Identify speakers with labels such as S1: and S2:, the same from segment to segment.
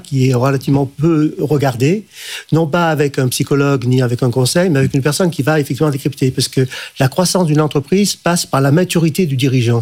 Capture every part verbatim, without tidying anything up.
S1: qui est relativement peu regardé, non pas avec un psychologue ni avec un conseil, mais avec une personne qui va effectivement décrypter, parce que la croissance d'une entreprise passe par la maturité du dirigeant.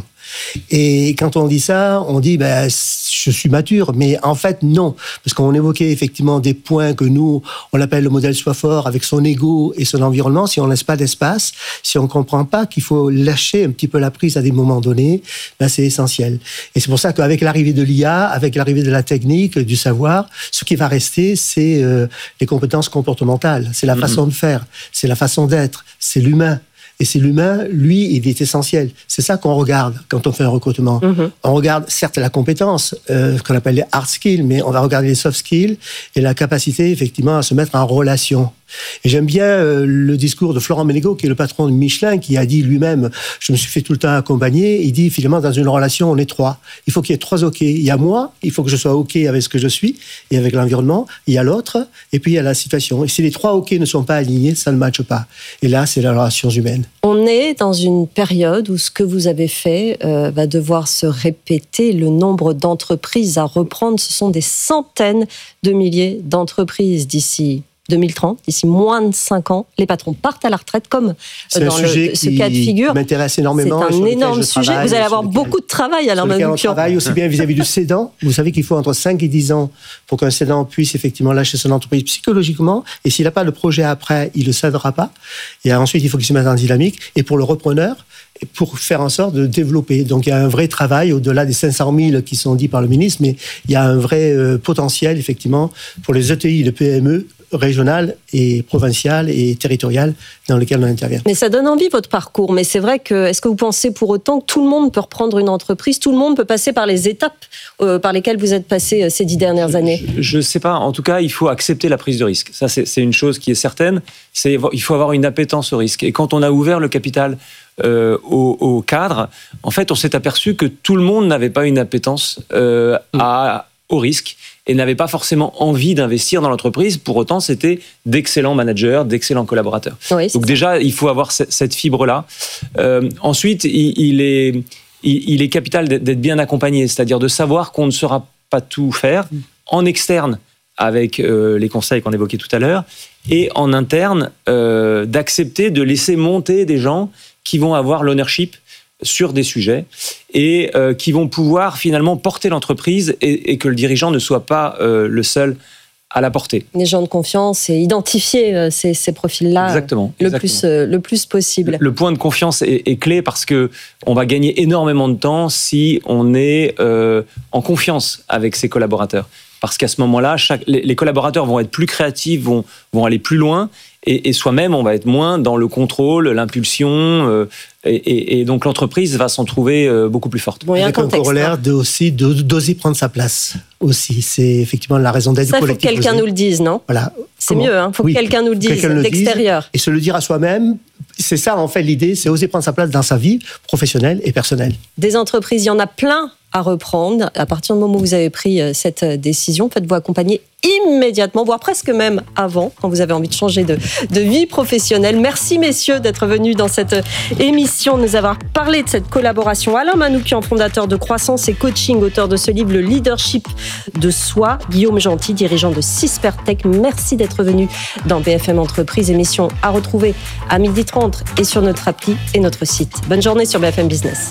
S1: Et quand on dit ça, on dit ben, je suis mature, mais en fait non, parce qu'on évoquait effectivement des points que nous on appelle le modèle Sois fort, avec son ego et son environnement. Si on laisse pas d'espace, si on comprend pas qu'il faut lâcher un petit peu la prise à des moments donnés, ben c'est essentiel. Et c'est pour ça qu'avec l'arrivée de l'I A, avec l'arrivée de la technique, du savoir, ce qui va rester, c'est euh, les compétences comportementales, c'est la mmh. façon de faire, c'est la façon d'être, c'est l'humain. Et c'est l'humain, lui, il est essentiel. C'est ça qu'on regarde quand on fait un recrutement. Mmh. On regarde certes la compétence, euh, ce qu'on appelle les hard skills, mais on va regarder les soft skills et la capacité, effectivement, à se mettre en relation. Et j'aime bien euh, le discours de Florent Menegaux, qui est le patron de Michelin, qui a dit lui-même, je me suis fait tout le temps accompagner. Il dit, finalement, dans une relation, on est trois. Il faut qu'il y ait trois OK. Il y a moi, il faut que je sois OK avec ce que je suis et avec l'environnement. Il y a l'autre, et puis il y a la situation. Et si les trois OK ne sont pas alignés, ça ne matche pas. Et là, c'est la relation humaine.
S2: On est dans une période où ce que vous avez fait euh, va devoir se répéter. Le nombre d'entreprises à reprendre, ce sont des centaines de milliers d'entreprises d'ici deux mille trente, d'ici moins de cinq ans, les patrons partent à la retraite, comme
S1: c'est
S2: dans
S1: un
S2: le,
S1: sujet
S2: ce cas de figure.
S1: Qui m'intéresse énormément.
S2: C'est un énorme sujet. Vous allez avoir lequel, beaucoup de travail, Alain Manoukian.
S1: On travaille aussi bien vis-à-vis du cédant. Vous savez qu'il faut entre cinq et dix ans pour qu'un cédant puisse effectivement lâcher son entreprise psychologiquement. Et s'il n'a pas de projet après, il ne le cédera pas. Et ensuite, il faut qu'il se mette en dynamique. Et pour le repreneur, pour faire en sorte de développer. Donc il y a un vrai travail, au-delà des cinq cent mille qui sont dits par le ministre, mais il y a un vrai euh, potentiel, effectivement, pour les E T I, les P M E, régionales et provinciales et territoriales dans lesquelles on intervient.
S2: Mais ça donne envie, votre parcours. Mais c'est vrai que, est-ce que vous pensez pour autant que tout le monde peut reprendre une entreprise, tout le monde peut passer par les étapes euh, par lesquelles vous êtes passé euh, ces dix dernières années ?
S3: Je ne sais pas. En tout cas, il faut accepter la prise de risque. Ça, c'est, c'est une chose qui est certaine. C'est, il faut avoir une appétence au risque. Et quand on a ouvert le capital euh, au, au cadre, en fait, on s'est aperçu que tout le monde n'avait pas une appétence euh, à, au risque et n'avait pas forcément envie d'investir dans l'entreprise. Pour autant, c'était d'excellents managers, d'excellents collaborateurs. Oui, donc déjà, il faut avoir cette fibre-là. Euh, ensuite, il, il, est, il, il est capital d'être bien accompagné, c'est-à-dire de savoir qu'on ne saura pas tout faire en externe, avec euh, les conseils qu'on évoquait tout à l'heure, et en interne, euh, d'accepter de laisser monter des gens qui vont avoir l'ownership sur des sujets et euh, qui vont pouvoir finalement porter l'entreprise et, et que le dirigeant ne soit pas euh, le seul à la porter.
S2: Les gens de confiance et identifier euh, ces, ces profils-là
S3: exactement,
S2: le,
S3: exactement.
S2: Plus, euh, le plus possible.
S3: Le, le point de confiance est, est clé parce qu'on va gagner énormément de temps si on est euh, en confiance avec ses collaborateurs. Parce qu'à ce moment-là, chaque, les, les collaborateurs vont être plus créatifs, vont, vont aller plus loin, et, et soi-même, on va être moins dans le contrôle, l'impulsion, euh, et, et, et donc l'entreprise va s'en trouver euh, beaucoup plus forte.
S1: Bon, il y a Avec un, contexte, un corollaire hein. de aussi de, d'oser prendre sa place. Aussi, c'est effectivement la raison d'être du collectif.
S2: Ça, il faut que quelqu'un
S1: osé.
S2: nous le dise, non ?
S1: Voilà.
S2: C'est
S1: Comment ?
S2: mieux, il hein faut
S1: oui,
S2: que quelqu'un nous le dise,
S1: le
S2: d'extérieur.
S1: Dise, et se le dire à soi-même, c'est ça en fait l'idée, c'est oser prendre sa place dans sa vie professionnelle et personnelle.
S2: Des entreprises, il y en a plein à reprendre. À partir du moment où vous avez pris cette décision, faites-vous accompagner immédiatement, voire presque même avant, quand vous avez envie de changer de, de vie professionnelle. Merci messieurs d'être venus dans cette émission, de nous avoir parlé de cette collaboration. Alain Manoukian, fondateur de Croissance et Coaching, auteur de ce livre Le Leadership de Soi. Guillaume Gentil, dirigeant de Sispertech. Merci d'être venu dans B F M Entreprise, émission à retrouver à midi trente et sur notre appli et notre site. Bonne journée sur B F M Business.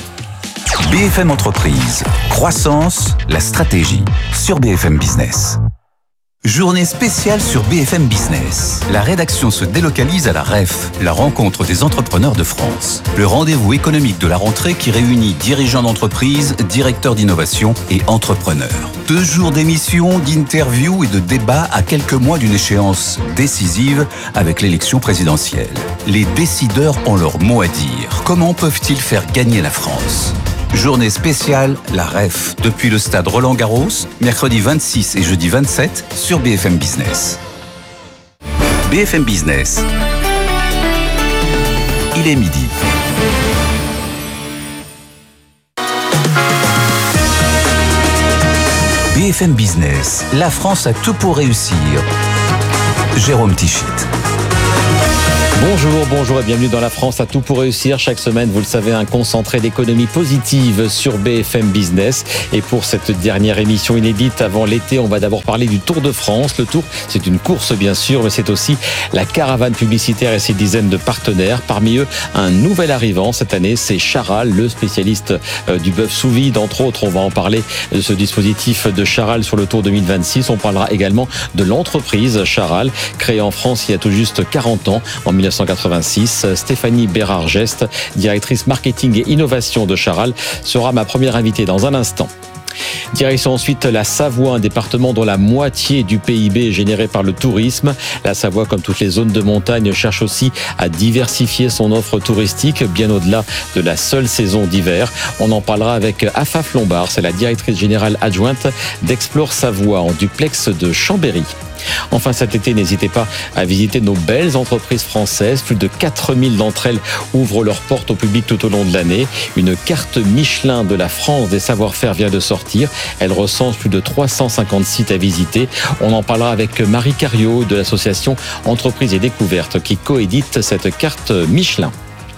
S4: B F M Entreprise, croissance, la stratégie, sur B F M Business. Journée spéciale sur B F M Business. La rédaction se délocalise à la R E F, la rencontre des entrepreneurs de France. Le rendez-vous économique de la rentrée qui réunit dirigeants d'entreprise, directeurs d'innovation et entrepreneurs. Deux jours d'émissions, d'interviews et de débats à quelques mois d'une échéance décisive avec l'élection présidentielle. Les décideurs ont leur mot à dire. Comment peuvent-ils faire gagner la France ? Journée spéciale, la R E F, depuis le stade Roland-Garros, mercredi vingt-six et jeudi vingt-sept sur B F M Business. B F M Business, il est midi. B F M Business, la France a tout pour réussir. Jérôme Tichit.
S5: Bonjour, bonjour et bienvenue dans La France à tout pour réussir. Chaque semaine, vous le savez, un concentré d'économie positive sur B F M Business. Et pour cette dernière émission inédite avant l'été, on va d'abord parler du Tour de France. Le Tour, c'est une course bien sûr, mais c'est aussi la caravane publicitaire et ses dizaines de partenaires. Parmi eux, un nouvel arrivant cette année, c'est Charal, le spécialiste du bœuf sous vide. Entre autres, on va en parler de ce dispositif de Charal sur le Tour deux mille vingt-six. On parlera également de l'entreprise Charal, créée en France il y a tout juste quarante ans, en mille neuf cent quatre-vingt-six. Stéphanie Bérard-Geste, directrice marketing et innovation de Charal, sera ma première invitée dans un instant. Direction ensuite la Savoie, un département dont la moitié du P I B est généré par le tourisme. La Savoie, comme toutes les zones de montagne, cherche aussi à diversifier son offre touristique bien au-delà de la seule saison d'hiver. On en parlera avec Afaf Lombard, c'est la directrice générale adjointe d'Explore Savoie en duplex de Chambéry. Enfin, cet été, n'hésitez pas à visiter nos belles entreprises françaises. Plus de quatre mille d'entre elles ouvrent leurs portes au public tout au long de l'année. Une carte Michelin de la France des savoir-faire vient de sortir. Elle recense plus de trois cent cinquante sites à visiter. On en parlera avec Marie Cariot de l'association Entreprises et Découvertes qui coédite cette carte Michelin.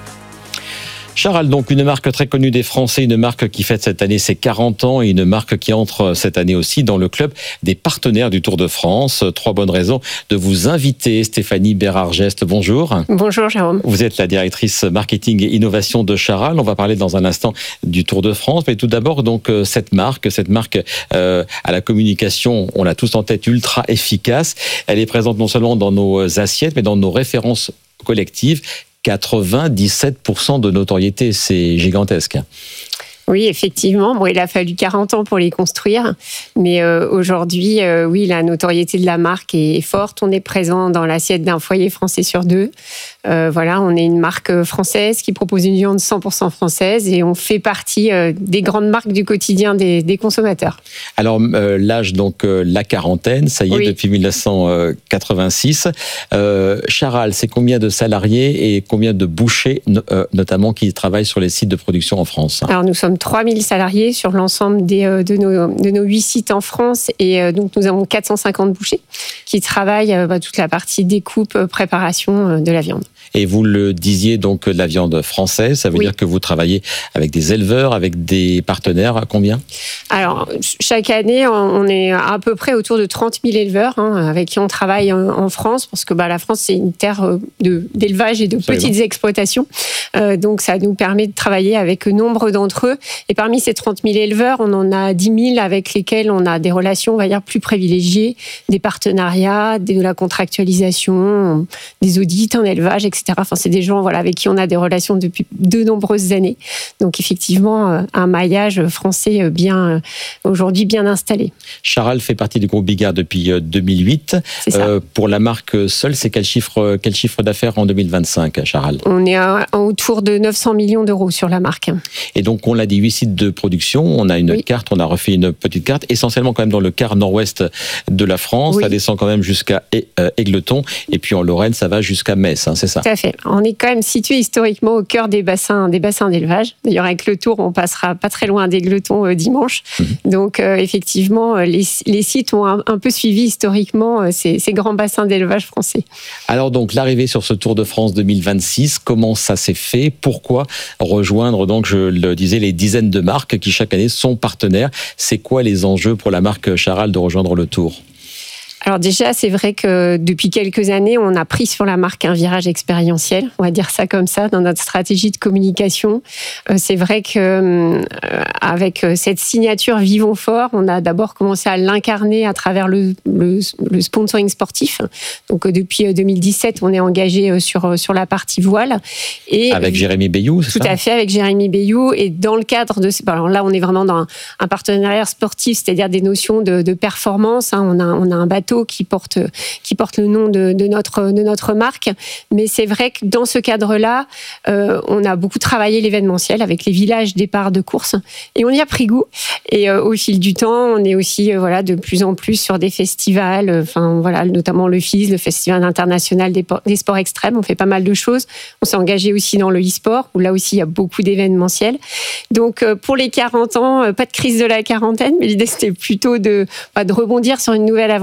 S5: Charal, donc une marque très connue des Français, une marque qui fête cette année ses quarante ans et une marque qui entre cette année aussi dans le club des partenaires du Tour de France. Trois bonnes raisons de vous inviter. Stéphanie Bérard-Geste, bonjour.
S6: Bonjour Jérôme.
S5: Vous êtes la directrice marketing et innovation de Charal. On va parler dans un instant du Tour de France, mais tout d'abord donc cette marque, cette marque euh, à la communication, on l'a tous en tête, ultra efficace. Elle est présente non seulement dans nos assiettes, mais dans nos références collectives. quatre-vingt-dix-sept pour cent de notoriété, c'est gigantesque.
S6: Oui, effectivement. Bon, il a fallu quarante ans pour les construire, mais euh, aujourd'hui, euh, oui, la notoriété de la marque est forte. On est présent dans l'assiette d'un foyer français sur deux. Euh, voilà, on est une marque française qui propose une viande cent pour cent française et on fait partie euh, des grandes marques du quotidien des, des consommateurs.
S5: Alors, euh, l'âge, donc euh, la quarantaine, ça y est, oui. Depuis mille neuf cent quatre-vingt-six. Euh, Charal, c'est combien de salariés et combien de bouchers, euh, notamment, qui travaillent sur les sites de production en France?
S6: Alors, nous sommes trois mille salariés sur l'ensemble des, de, nos, de nos huit sites en France et euh, donc nous avons quatre cent cinquante bouchers qui travaillent euh, bah, toute la partie découpe, préparation euh, de la viande.
S5: Et vous le disiez, donc, de la viande française, ça veut oui. dire que vous travaillez avec des éleveurs, avec des partenaires, à combien? Alors,
S6: chaque année, on est à peu près autour de trente mille éleveurs hein, avec qui on travaille en France, parce que bah, la France, c'est une terre de, d'élevage et de Absolument. petites exploitations. Euh, donc, ça nous permet de travailler avec nombre d'entre eux. Et parmi ces trente mille éleveurs, on en a dix mille avec lesquels on a des relations, on va dire, plus privilégiées, des partenariats, de la contractualisation, des audits en élevage, et cetera. Enfin, c'est des gens voilà, avec qui on a des relations depuis de nombreuses années. Donc, effectivement, un maillage français bien, aujourd'hui bien installé.
S5: Charal fait partie du groupe Bigard depuis deux mille huit.
S6: C'est ça. Euh,
S5: pour la marque seule, c'est quel chiffre, quel chiffre d'affaires en deux mille vingt-cinq, Charal?
S6: On est à, à autour de neuf cents millions d'euros sur la marque.
S5: Et donc, on l'a dit, huit sites de production. On a une oui. carte, on a refait une petite carte, essentiellement quand même dans le quart nord-ouest de la France. Oui. Ça descend quand même jusqu'à Égletons. Et puis en Lorraine, ça va jusqu'à Metz, hein, c'est ça?
S6: Tout à fait. On est quand même situé historiquement au cœur des bassins, des bassins d'élevage. D'ailleurs, avec le Tour, on passera pas très loin d'Égletons euh, dimanche. Mmh. Donc, euh, effectivement, les, les sites ont un, un peu suivi historiquement euh, ces, ces grands bassins d'élevage français.
S5: Alors, donc, l'arrivée sur ce Tour de France deux mille vingt-six, comment ça s'est fait? Pourquoi rejoindre, donc, je le disais, les dizaines de marques qui, chaque année, sont partenaires? C'est quoi les enjeux pour la marque Charal de rejoindre le Tour?
S6: Alors déjà, c'est vrai que depuis quelques années, on a pris sur la marque un virage expérientiel, on va dire ça comme ça, dans notre stratégie de communication. C'est vrai que avec cette signature Vivons Fort, on a d'abord commencé à l'incarner à travers le, le, le sponsoring sportif. Donc depuis deux mille dix-sept, on est engagé sur, sur la partie voile. Et
S5: avec Jérémy Bayou, c'est
S6: tout
S5: ça?
S6: Tout à fait, avec Jérémy Bayou. Et dans le cadre de... Alors là, on est vraiment dans un, un partenariat sportif, c'est-à-dire des notions de, de performance. On a, on a un bateau qui porte, qui porte le nom de, de, notre, de notre marque. Mais c'est vrai que dans ce cadre-là, euh, on a beaucoup travaillé l'événementiel avec les villages départ de course et on y a pris goût. Et euh, au fil du temps, on est aussi euh, voilà, de plus en plus sur des festivals, enfin, voilà, notamment le F I S, le Festival international des, des sports extrêmes. On fait pas mal de choses. On s'est engagé aussi dans le e-sport, où là aussi, il y a beaucoup d'événementiel. Donc, euh, pour les quarante ans, euh, pas de crise de la quarantaine, mais l'idée, c'était plutôt de, bah, de rebondir sur une nouvelle aventure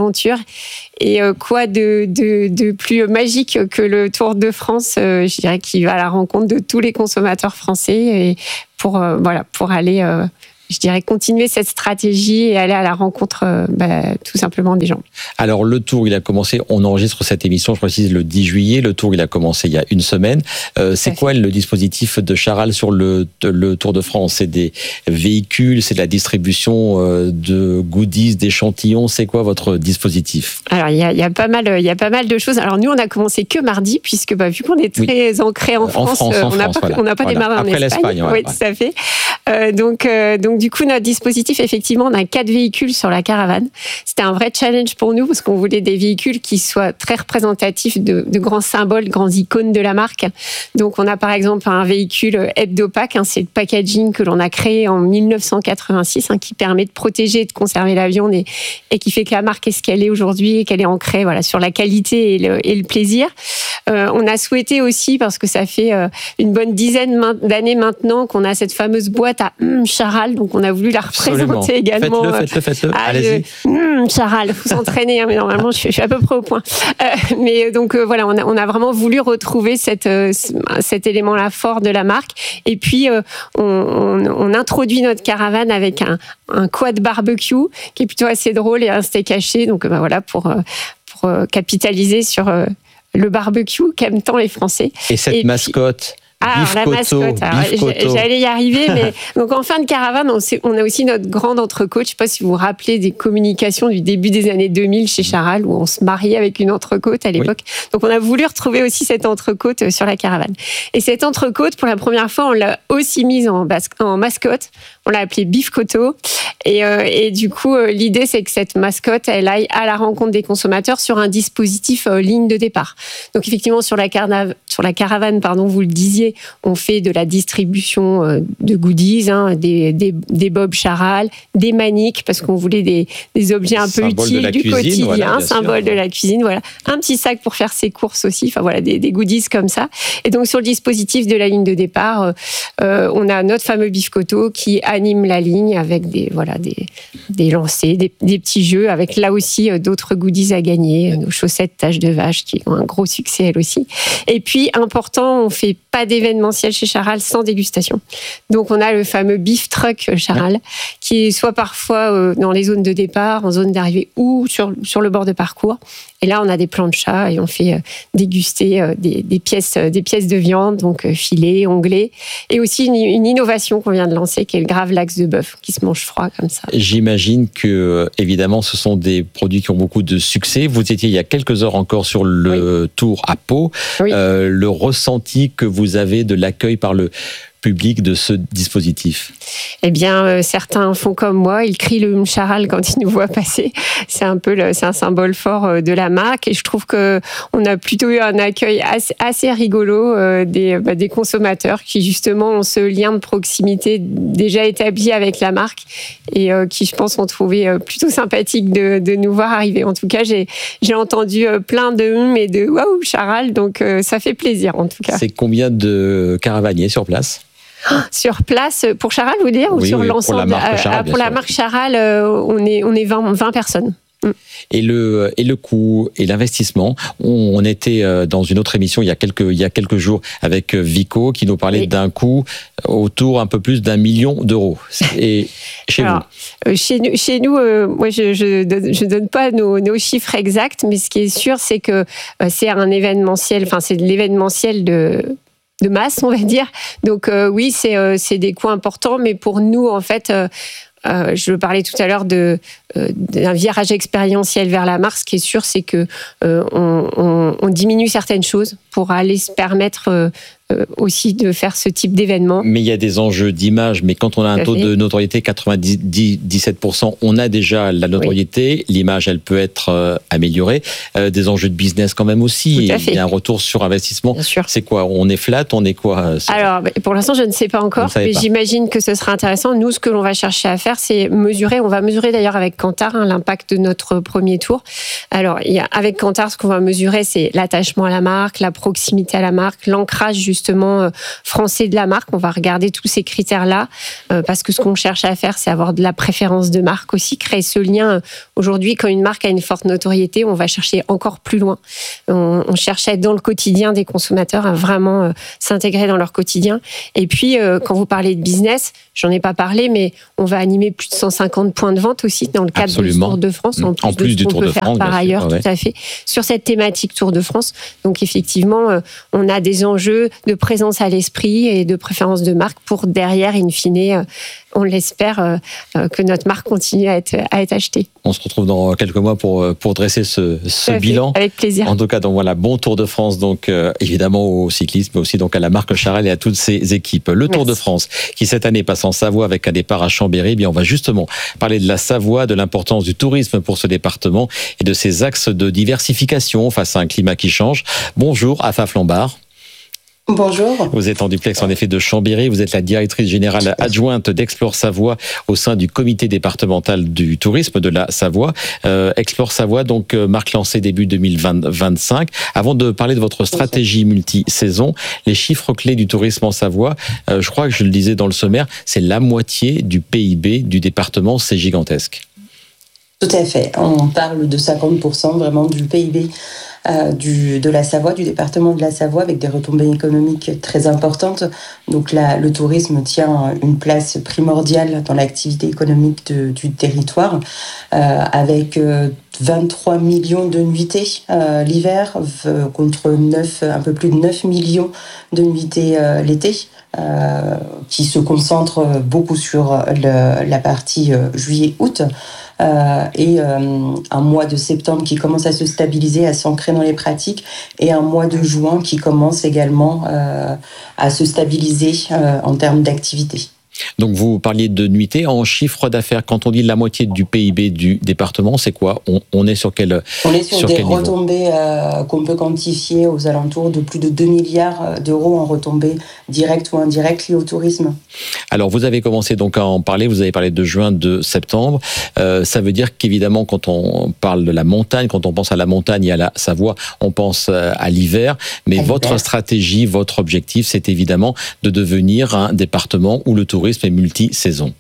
S6: Et euh, quoi de, de, de plus magique que le Tour de France, euh, je dirais, qui va à la rencontre de tous les consommateurs français et pour, euh, voilà, pour aller... Euh, je dirais, continuer cette stratégie et aller à la rencontre euh, bah, tout simplement des gens.
S5: Alors, le Tour, il a commencé, on enregistre cette émission, je précise, le dix juillet. Le Tour, il a commencé il y a une semaine. Euh, c'est quoi le dispositif de Charal sur le, le Tour de France? C'est des véhicules, c'est de la distribution euh, de goodies, d'échantillons. C'est quoi votre dispositif?
S6: Alors, il y a, il y a pas mal, il y a pas mal de choses. Alors, nous, on a commencé que mardi, puisque bah, vu qu'on est très oui. ancré en, en France,
S5: France
S6: euh,
S5: en
S6: on n'a
S5: France,
S6: pas,
S5: voilà.
S6: on n'a pas
S5: voilà.
S6: démarré
S5: Après
S6: en Espagne.
S5: l'Espagne, ouais,
S6: oui,
S5: ouais.
S6: tout à fait. Euh, donc, euh, donc, du coup, notre dispositif, effectivement, on a quatre véhicules sur la caravane. C'était un vrai challenge pour nous parce qu'on voulait des véhicules qui soient très représentatifs de, de grands symboles, de grands icônes de la marque. Donc, on a par exemple un véhicule Hebdopack, hein, c'est le packaging que l'on a créé en dix-neuf cent quatre-vingt-six, hein, qui permet de protéger et de conserver la viande et, et qui fait que la marque est ce qu'elle est aujourd'hui et qu'elle est ancrée voilà, sur la qualité et le, et le plaisir. Euh, on a souhaité aussi, parce que ça fait euh, une bonne dizaine d'années maintenant qu'on a cette fameuse boîte à hum, Charal, donc on a voulu la représenter
S5: Absolument.
S6: également.
S5: Faites-le, faites-le, faites-le.
S6: Ah,
S5: Allez-y.
S6: Je, hum, Charal, il faut s'entraîner, hein, mais normalement je suis, je suis à peu près au point. Euh, mais donc euh, voilà, on a, on a vraiment voulu retrouver cette, euh, cet élément-là fort de la marque. Et puis euh, on, on, on introduit notre caravane avec un, un quad barbecue qui est plutôt assez drôle et un steak haché. Donc bah, voilà, pour, pour euh, capitaliser sur euh, le barbecue qu'aiment tant les Français.
S5: Et cette et mascotte.
S6: Ah, la mascotte. J'allais y arriver, mais donc en fin de caravane, on, sait, on a aussi notre grande entrecôte. Je ne sais pas si vous vous rappelez des communications du début des années deux mille chez Charal, où on se mariait avec une entrecôte à l'époque. Oui. Donc on a voulu retrouver aussi cette entrecôte sur la caravane. Et cette entrecôte, pour la première fois, on l'a aussi mise en, bas, en mascotte. On l'a appelée Beef Coteau. Et, euh, et du coup, euh, l'idée, c'est que cette mascotte, elle aille à la rencontre des consommateurs sur un dispositif euh, ligne de départ. Donc effectivement, sur la, carna- sur la caravane, pardon, vous le disiez, on fait de la distribution euh, de goodies, hein, des, des, des bobs Charal, des maniques, parce qu'on voulait des, des objets un peu utiles du cuisine, quotidien, voilà, symbole sûr, de la cuisine, voilà. Un petit sac pour faire ses courses aussi, enfin voilà, des, des goodies comme ça. Et donc sur le dispositif de la ligne de départ, euh, on a notre fameux Beef Coteau qui anime la ligne avec des voilà des, des lancers, des, des petits jeux, avec là aussi euh, d'autres goodies à gagner, nos chaussettes taches de vache qui ont un gros succès elles aussi. Et puis important, on fait pas d'événementiel chez Charal sans dégustation. Donc on a le fameux beef truck Charal, qui est soit parfois euh, dans les zones de départ, en zone d'arrivée ou sur, sur le bord de parcours. Et là, on a des planchas et on fait euh, déguster euh, des, des, pièces, euh, des pièces de viande, donc euh, filets, onglets. Et aussi une, une innovation qu'on vient de lancer, qui est le gravlax de bœuf, qui se mange froid comme ça.
S5: J'imagine que, évidemment, ce sont des produits qui ont beaucoup de succès. Vous étiez il y a quelques heures encore sur le oui. Tour à Pau. Oui. Euh, le ressenti que vous avez de l'accueil par le public de ce dispositif?
S6: Eh bien, euh, certains font comme moi, ils crient le Charal quand ils nous voient passer. C'est un peu, le, c'est un symbole fort euh, de la marque, et je trouve que on a plutôt eu un accueil assez, assez rigolo euh, des, bah, des consommateurs qui justement ont ce lien de proximité déjà établi avec la marque et euh, qui, je pense, ont trouvé euh, plutôt sympathique de, de nous voir arriver. En tout cas, j'ai, j'ai entendu euh, plein de hum et de waouh Charal, donc euh, ça fait plaisir en tout cas.
S5: C'est combien de caravaniers sur place?
S6: Sur place, pour Charal, vous dire, ou
S5: oui,
S6: sur
S5: oui,
S6: l'ensemble?
S5: Pour la marque Charal,
S6: euh, pour la marque Charal, euh, on est, on est vingt, vingt personnes.
S5: Et le, et le coût et l'investissement. On, on était dans une autre émission il y a quelques, il y a quelques jours avec Vico qui nous parlait oui. d'un coût autour un peu plus d'un million d'euros. Et chez Alors,
S6: vous Chez nous, chez nous euh, moi je ne je donne pas nos, nos chiffres exacts, mais ce qui est sûr, c'est que euh, c'est un événementiel, enfin c'est de l'événementiel de... de masse, on va dire. Donc euh, oui, c'est euh, c'est des coûts importants, mais pour nous, en fait, euh, euh, je parlais tout à l'heure de euh, d'un virage expérientiel vers la marque. Ce qui est sûr, c'est que euh, on, on, on diminue certaines choses pour aller se permettre euh, euh, aussi de faire ce type d'événement.
S5: Mais il y a des enjeux d'image. Mais quand on a un taux de notoriété quatre-vingt-dix-sept pour cent, on a déjà la notoriété. Oui. L'image, elle peut être euh, améliorée. Euh, des enjeux de business quand même aussi. Il y a un retour sur investissement. C'est quoi? On est flat? On est quoi?
S6: Alors, pour l'instant, je ne sais pas encore. Mais pas. J'imagine que ce sera intéressant. Nous, ce que l'on va chercher à faire, c'est mesurer. On va mesurer d'ailleurs avec Kantar hein, l'impact de notre premier tour. Alors, il y a, avec Kantar, ce qu'on va mesurer, c'est l'attachement à la marque, la proximité à la marque, l'ancrage justement justement français de la marque. On va regarder tous ces critères-là euh, parce que ce qu'on cherche à faire, c'est avoir de la préférence de marque aussi, créer ce lien. Aujourd'hui, quand une marque a une forte notoriété, on va chercher encore plus loin. On, on cherche à être dans le quotidien des consommateurs, à vraiment euh, s'intégrer dans leur quotidien. Et puis, euh, quand vous parlez de business, j'en ai pas parlé, mais on va animer plus de cent cinquante points de vente aussi dans le cadre
S5: Absolument.
S6: du Tour de France, en plus,
S5: en plus
S6: de ce
S5: du
S6: qu'on
S5: Tour
S6: peut
S5: de
S6: faire
S5: France,
S6: par
S5: bien
S6: ailleurs,
S5: sûr, ouais.
S6: tout à fait, sur cette thématique Tour de France. Donc effectivement, euh, on a des enjeux de présence à l'esprit et de préférence de marque pour derrière, in fine, euh, on l'espère, euh, euh, que notre marque continue à être, à être achetée.
S5: On se retrouve dans quelques mois pour, pour dresser ce, ce
S6: Tout à fait,
S5: bilan.
S6: avec plaisir.
S5: En tout cas, donc voilà, bon Tour de France, donc euh, évidemment au cyclisme, mais aussi donc à la marque Charel et à toutes ses équipes. Le Tour
S6: Merci.
S5: de France, qui cette année passe en Savoie avec un départ à Chambéry, eh bien on va justement parler de la Savoie, de l'importance du tourisme pour ce département et de ses axes de diversification face à un climat qui change. Bonjour, Afa Flambard.
S7: Bonjour.
S5: Vous êtes en duplex en effet de Chambéry, vous êtes la directrice générale adjointe d'Explore Savoie au sein du comité départemental du tourisme de la Savoie. Euh, Explore Savoie, donc euh, marque lancée début deux mille vingt-cinq. Avant de parler de votre stratégie multi-saison, les chiffres clés du tourisme en Savoie, euh, je crois que je le disais dans le sommaire, c'est la moitié du P I B du département, c'est gigantesque.
S7: Tout à fait. On parle de cinquante pour cent vraiment du P I B euh, du, de la Savoie, du département de la Savoie, avec des retombées économiques très importantes. Donc là, le tourisme tient une place primordiale dans l'activité économique de, du territoire, euh, avec euh, vingt-trois millions de nuitées euh, l'hiver, euh, contre neuf, un peu plus de neuf millions de nuitées euh, l'été. Euh, qui se concentre beaucoup sur le, la partie euh, juillet-août euh, et euh, un mois de septembre qui commence à se stabiliser, à s'ancrer dans les pratiques, et un mois de juin qui commence également euh, à se stabiliser euh, en termes d'activité.
S5: Donc vous parliez de nuitées en chiffre d'affaires. Quand on dit la moitié du P I B du département, c'est quoi ? on, on est sur quel
S7: On est sur,
S5: sur
S7: des
S5: quel niveau ?
S7: retombées euh, qu'on peut quantifier aux alentours de plus de deux milliards d'euros en retombées directes ou indirectes liées au tourisme.
S5: Alors vous avez commencé donc à en parler, vous avez parlé de juin, de septembre. Euh, ça veut dire qu'évidemment quand on parle de la montagne, quand on pense à la montagne et à la Savoie, on pense à l'hiver. Mais à votre l'hiver. stratégie, votre objectif, c'est évidemment de devenir un département où le tourisme est multi-saison.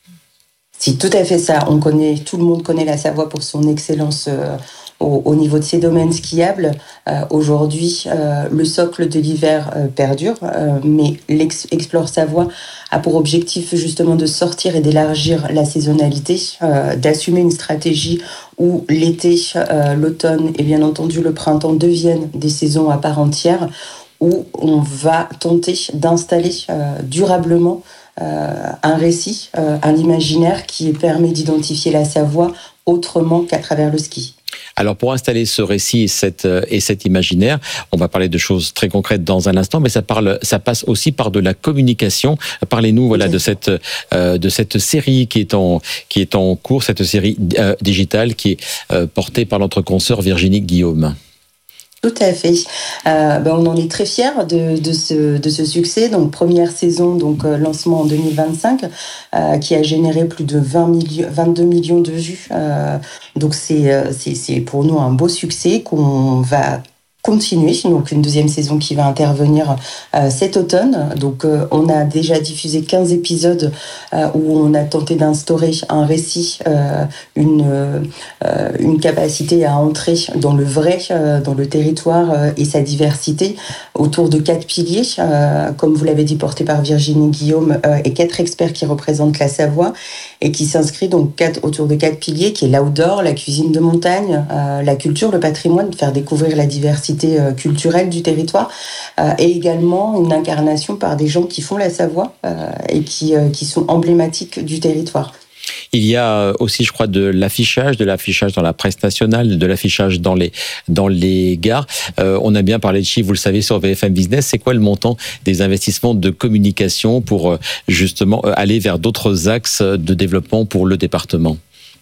S7: C'est tout à fait ça. On connaît, tout le monde connaît la Savoie pour son excellence euh, au, au niveau de ses domaines skiables. Euh, aujourd'hui, euh, le socle de l'hiver euh, perdure, euh, mais l'Explore Savoie a pour objectif justement de sortir et d'élargir la saisonnalité, euh, d'assumer une stratégie où l'été, euh, l'automne et bien entendu le printemps deviennent des saisons à part entière, où on va tenter d'installer euh, durablement Euh, un récit, euh, un imaginaire qui permet d'identifier la Savoie autrement qu'à travers le ski.
S5: Alors pour installer ce récit et, cette, et cet imaginaire, on va parler de choses très concrètes dans un instant, mais ça, parle, ça passe aussi par de la communication. Parlez-nous voilà, de, cette, euh, de cette série qui est en, qui est en cours, cette série euh, digitale qui est euh, portée par notre consoeur Virginie Guillaume.
S7: Tout à fait. Euh, ben on en est très fiers de, de, ce, de ce succès. Donc, première saison, donc euh, lancement en deux mille vingt-cinq, euh, qui a généré plus de vingt millions, vingt-deux millions de vues. Euh, donc, c'est, c'est, c'est pour nous un beau succès qu'on va continuer. Donc, une deuxième saison qui va intervenir euh, cet automne. Donc, euh, on a déjà diffusé quinze épisodes euh, où on a tenté d'instaurer un récit, euh, une, euh, une capacité à entrer dans le vrai, euh, dans le territoire euh, et sa diversité autour de quatre piliers, euh, comme vous l'avez dit, porté par Virginie Guillaume euh, et quatre experts qui représentent la Savoie et qui s'inscrit donc quatre, autour de quatre piliers, qui est l'outdoor, la cuisine de montagne, euh, la culture, le patrimoine, de faire découvrir la diversité culturelle du territoire, euh, et également une incarnation par des gens qui font la Savoie euh, et qui, euh, qui sont emblématiques du territoire.
S5: Il y a aussi, je crois, de l'affichage, de l'affichage dans la presse nationale, de l'affichage dans les, dans les gares. Euh, on a bien parlé de chiffres, vous le savez, sur B F M Business. C'est quoi le montant des investissements de communication pour justement aller vers d'autres axes de développement pour le département ?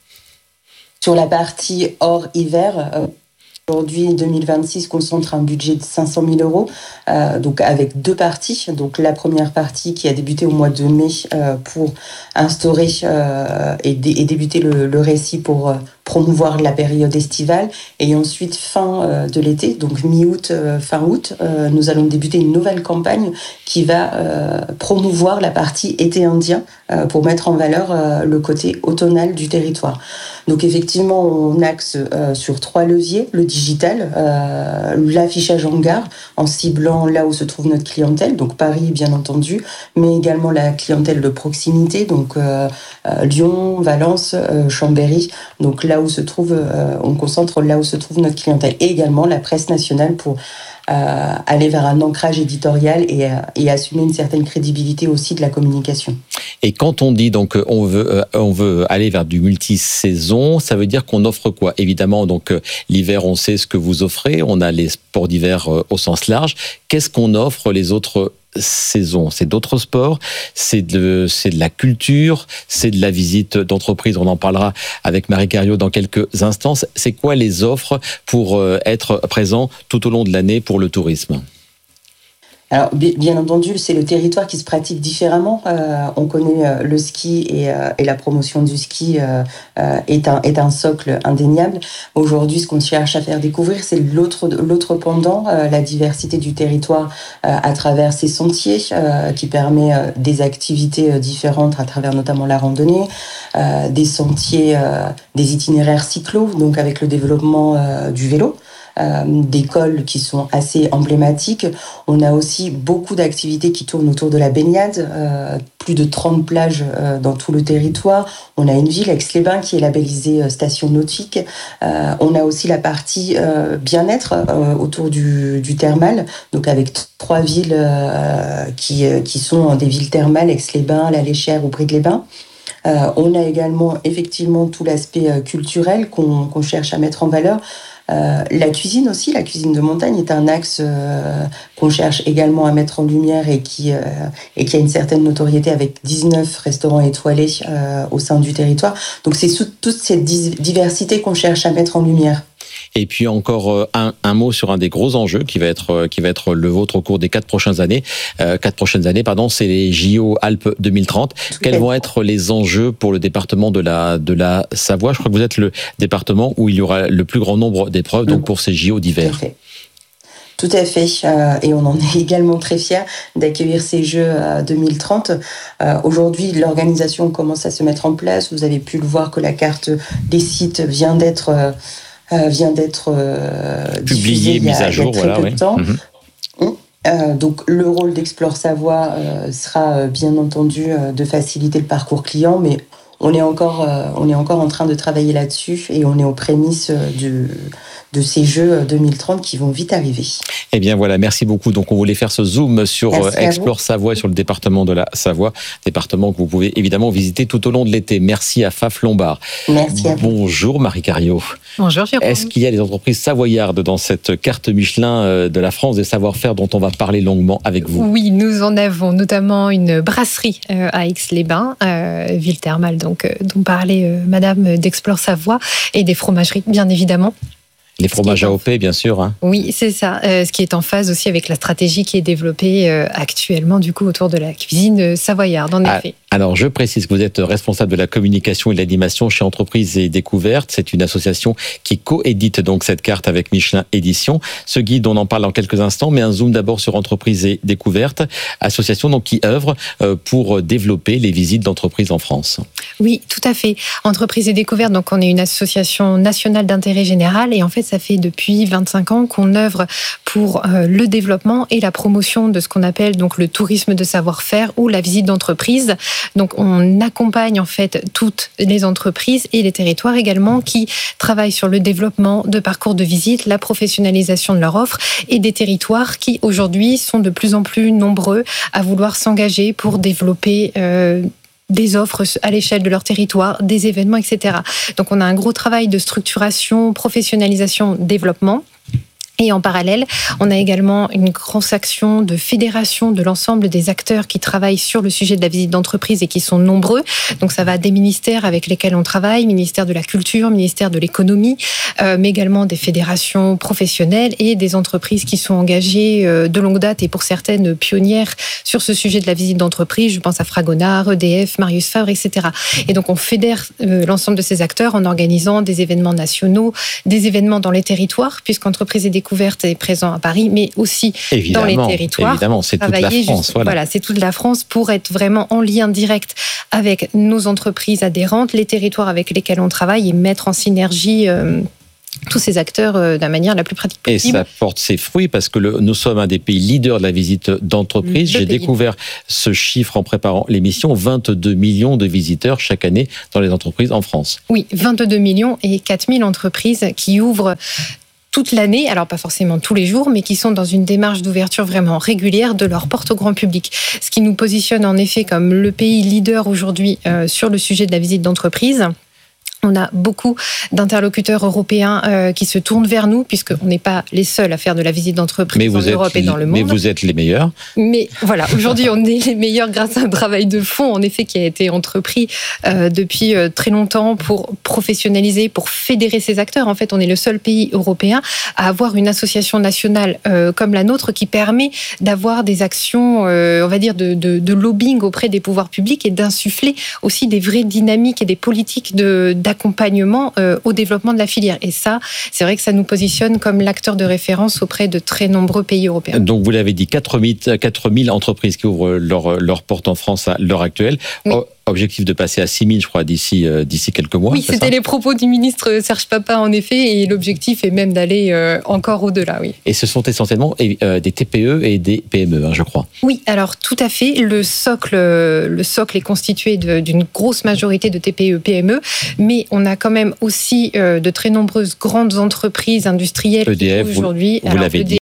S7: Sur la partie hors hiver, euh aujourd'hui, deux mille vingt-six concentre un budget de cinq cent mille euros, euh, donc avec deux parties. Donc la première partie qui a débuté au mois de mai euh, pour instaurer euh, et, dé- et débuter le, le récit pour, promouvoir la période estivale. Et ensuite, fin euh, de l'été, donc mi-août, euh, fin août, euh, nous allons débuter une nouvelle campagne qui va euh, promouvoir la partie été indien euh, pour mettre en valeur euh, le côté automnal du territoire. Donc effectivement, on axe euh, sur trois leviers, le digital, euh, l'affichage en gare, en ciblant là où se trouve notre clientèle, donc Paris bien entendu, mais également la clientèle de proximité, donc euh, euh, Lyon, Valence, euh, Chambéry, donc là où se trouve, euh, on concentre là où se trouve notre clientèle, et également la presse nationale pour euh, aller vers un ancrage éditorial et, euh, et assumer une certaine crédibilité aussi de la communication.
S5: Et quand on dit donc on veut euh, on veut aller vers du multi-saison, ça veut dire qu'on offre quoi? Évidemment, donc euh, l'hiver, on sait ce que vous offrez, on a les sports d'hiver euh, au sens large. Qu'est-ce qu'on offre les autres saisons? C'est d'autres sports, c'est de c'est de la culture, c'est de la visite d'entreprise. On en parlera avec Marie Cariou dans quelques instants. C'est quoi les offres pour euh, être présent tout au long de l'année pour le tourisme?
S7: Alors, bien entendu, c'est le territoire qui se pratique différemment. Euh, on connaît euh, le ski et, euh, et la promotion du ski euh, euh, est, un, est un socle indéniable. Aujourd'hui, ce qu'on cherche à faire découvrir, c'est l'autre, l'autre pendant, euh, la diversité du territoire euh, à travers ces sentiers euh, qui permet euh, des activités euh, différentes à travers notamment la randonnée, euh, des sentiers, euh, des itinéraires cyclo, donc avec le développement euh, du vélo. Euh, des cols qui sont assez emblématiques. On a aussi beaucoup d'activités qui tournent autour de la baignade, euh, plus de trente plages euh, dans tout le territoire. On a une ville, Aix-les-Bains, qui est labellisée euh, station nautique. Euh, on a aussi la partie euh, bien-être euh, autour du, du thermal, donc avec t- trois villes euh, qui, euh, qui sont des villes thermales, Aix-les-Bains, La Léchère ou Brigue-les-Bains. Euh, on a également effectivement tout l'aspect euh, culturel qu'on, qu'on cherche à mettre en valeur. Euh, la cuisine aussi, la cuisine de montagne est un axe euh, qu'on cherche également à mettre en lumière et qui, euh, et qui a une certaine notoriété avec dix-neuf restaurants étoilés euh, au sein du territoire. Donc c'est sous toute cette diversité qu'on cherche à mettre en lumière.
S5: Et puis encore un, un mot sur un des gros enjeux qui va être qui va être le vôtre au cours des quatre prochaines années, euh, quatre prochaines années, pardon, c'est les J O Alpes deux mille trente. Tout Quels vont être les enjeux pour le département de la de la Savoie? Je crois que vous êtes le département où il y aura le plus grand nombre d'épreuves, donc pour ces J O d'hiver.
S7: Tout à fait. Tout à fait, euh, et on en est également très fiers d'accueillir ces Jeux euh, deux mille trente. Euh, aujourd'hui, l'organisation commence à se mettre en place. Vous avez pu le voir que la carte des sites vient d'être euh, Euh, vient d'être euh,
S5: publié, mise à jour,
S7: il y a très
S5: voilà,
S7: peu
S5: oui.
S7: de temps.
S5: Mm-hmm.
S7: Euh, donc le rôle d'Explore Savoie euh, sera euh, bien entendu euh, de faciliter le parcours client, mais on est encore, euh, on est encore en train de travailler là-dessus et on est aux prémices euh, du, de ces Jeux deux mille trente qui vont vite arriver.
S5: Eh bien voilà, merci beaucoup. Donc on voulait faire ce zoom sur
S7: merci
S5: Explore Savoie, sur le département de la Savoie, département que vous pouvez évidemment visiter tout au long de l'été. Merci à Faf Lombard.
S7: Merci à vous.
S5: Bonjour Marie Cariou.
S8: Bonjour Jérôme.
S5: Est-ce qu'il y a des entreprises savoyardes dans cette carte Michelin de la France des savoir-faire dont on va parler longuement avec vous?
S8: Oui, nous en avons notamment une brasserie à Aix-les-Bains, euh, ville thermale donc, euh, dont parlait euh, Madame d'Explore Savoie, et des fromageries bien évidemment.
S5: Les fromages A O P, bien sûr. Hein.
S8: Oui, c'est ça. Euh, ce qui est en phase aussi avec la stratégie qui est développée euh, actuellement, du coup, autour de la cuisine savoyarde, en effet.
S5: Ah, alors, je précise que vous êtes responsable de la communication et de l'animation chez Entreprises et Découvertes. C'est une association qui co-édite donc cette carte avec Michelin Édition. Ce guide, on en parle dans quelques instants, mais un zoom d'abord sur Entreprises et Découvertes, association donc qui œuvre euh, pour développer les visites d'entreprises en France.
S8: Oui, tout à fait. Entreprises et Découvertes, donc on est une association nationale d'intérêt général et en fait, ça fait depuis vingt-cinq ans qu'on œuvre pour euh, le développement et la promotion de ce qu'on appelle donc le tourisme de savoir-faire ou la visite d'entreprise. Donc, on accompagne en fait toutes les entreprises et les territoires également qui travaillent sur le développement de parcours de visite, la professionnalisation de leur offre et des territoires qui aujourd'hui sont de plus en plus nombreux à vouloir s'engager pour développer euh, des offres à l'échelle de leur territoire, des événements, et cetera. Donc, on a un gros travail de structuration, professionnalisation, développement. Et en parallèle, on a également une grosse action de fédération de l'ensemble des acteurs qui travaillent sur le sujet de la visite d'entreprise et qui sont nombreux. Donc ça va des ministères avec lesquels on travaille, ministère de la Culture, ministère de l'Économie, euh, mais également des fédérations professionnelles et des entreprises qui sont engagées euh, de longue date et pour certaines pionnières sur ce sujet de la visite d'entreprise. Je pense à Fragonard, E D F, Marius Favre, et cetera. Et donc on fédère euh, l'ensemble de ces acteurs en organisant des événements nationaux, des événements dans les territoires, puisqu'Entreprise et Découverte est présent à Paris, mais aussi
S5: évidemment,
S8: dans les territoires.
S5: Évidemment, c'est toute la France.
S8: Juste,
S5: voilà,
S8: voilà c'est toute la France pour être vraiment en lien direct avec nos entreprises adhérentes, les territoires avec lesquels on travaille et mettre en synergie euh, tous ces acteurs euh, de la manière la plus pratique possible.
S5: Et ça porte ses fruits parce que le, nous sommes un des pays leaders de la visite d'entreprise. J'ai découvert ce chiffre en préparant l'émission, vingt-deux millions de visiteurs chaque année dans les entreprises en France.
S8: Oui, vingt-deux millions et quatre mille entreprises qui ouvrent toute l'année, alors pas forcément tous les jours, mais qui sont dans une démarche d'ouverture vraiment régulière de leur porte au grand public. Ce qui nous positionne en effet comme le pays leader aujourd'hui euh, sur le sujet de la visite d'entreprise. On a beaucoup d'interlocuteurs européens euh, qui se tournent vers nous, puisqu'on n'est pas les seuls à faire de la visite d'entreprise en Europe et dans le monde.
S5: Mais vous êtes les meilleurs.
S8: Mais voilà, aujourd'hui, on est les meilleurs grâce à un travail de fond, en effet, qui a été entrepris euh, depuis euh, très longtemps pour professionnaliser, pour fédérer ces acteurs. En fait, on est le seul pays européen à avoir une association nationale euh, comme la nôtre qui permet d'avoir des actions, euh, on va dire, de, de, de lobbying auprès des pouvoirs publics et d'insuffler aussi des vraies dynamiques et des politiques de d'accompagnement euh, au développement de la filière. Et ça, c'est vrai que ça nous positionne comme l'acteur de référence auprès de très nombreux pays européens.
S5: Donc, vous l'avez dit, quatre mille entreprises qui ouvrent leurs leur portes en France à l'heure actuelle. Oui. Oh, objectif de passer à six mille, je crois, d'ici euh, d'ici quelques mois.
S8: Oui, c'était les propos du ministre Serge Papin, en effet, et l'objectif est même d'aller euh, encore au-delà, oui.
S5: Et ce sont essentiellement euh, des T P E et des P M E, hein, je crois.
S8: Oui, alors tout à fait. Le socle, le socle est constitué de, d'une grosse majorité de T P E, P M E, mais on a quand même aussi euh, de très nombreuses grandes entreprises industrielles
S5: E D F,
S8: qui aujourd'hui,
S5: vous, vous l'avez dit.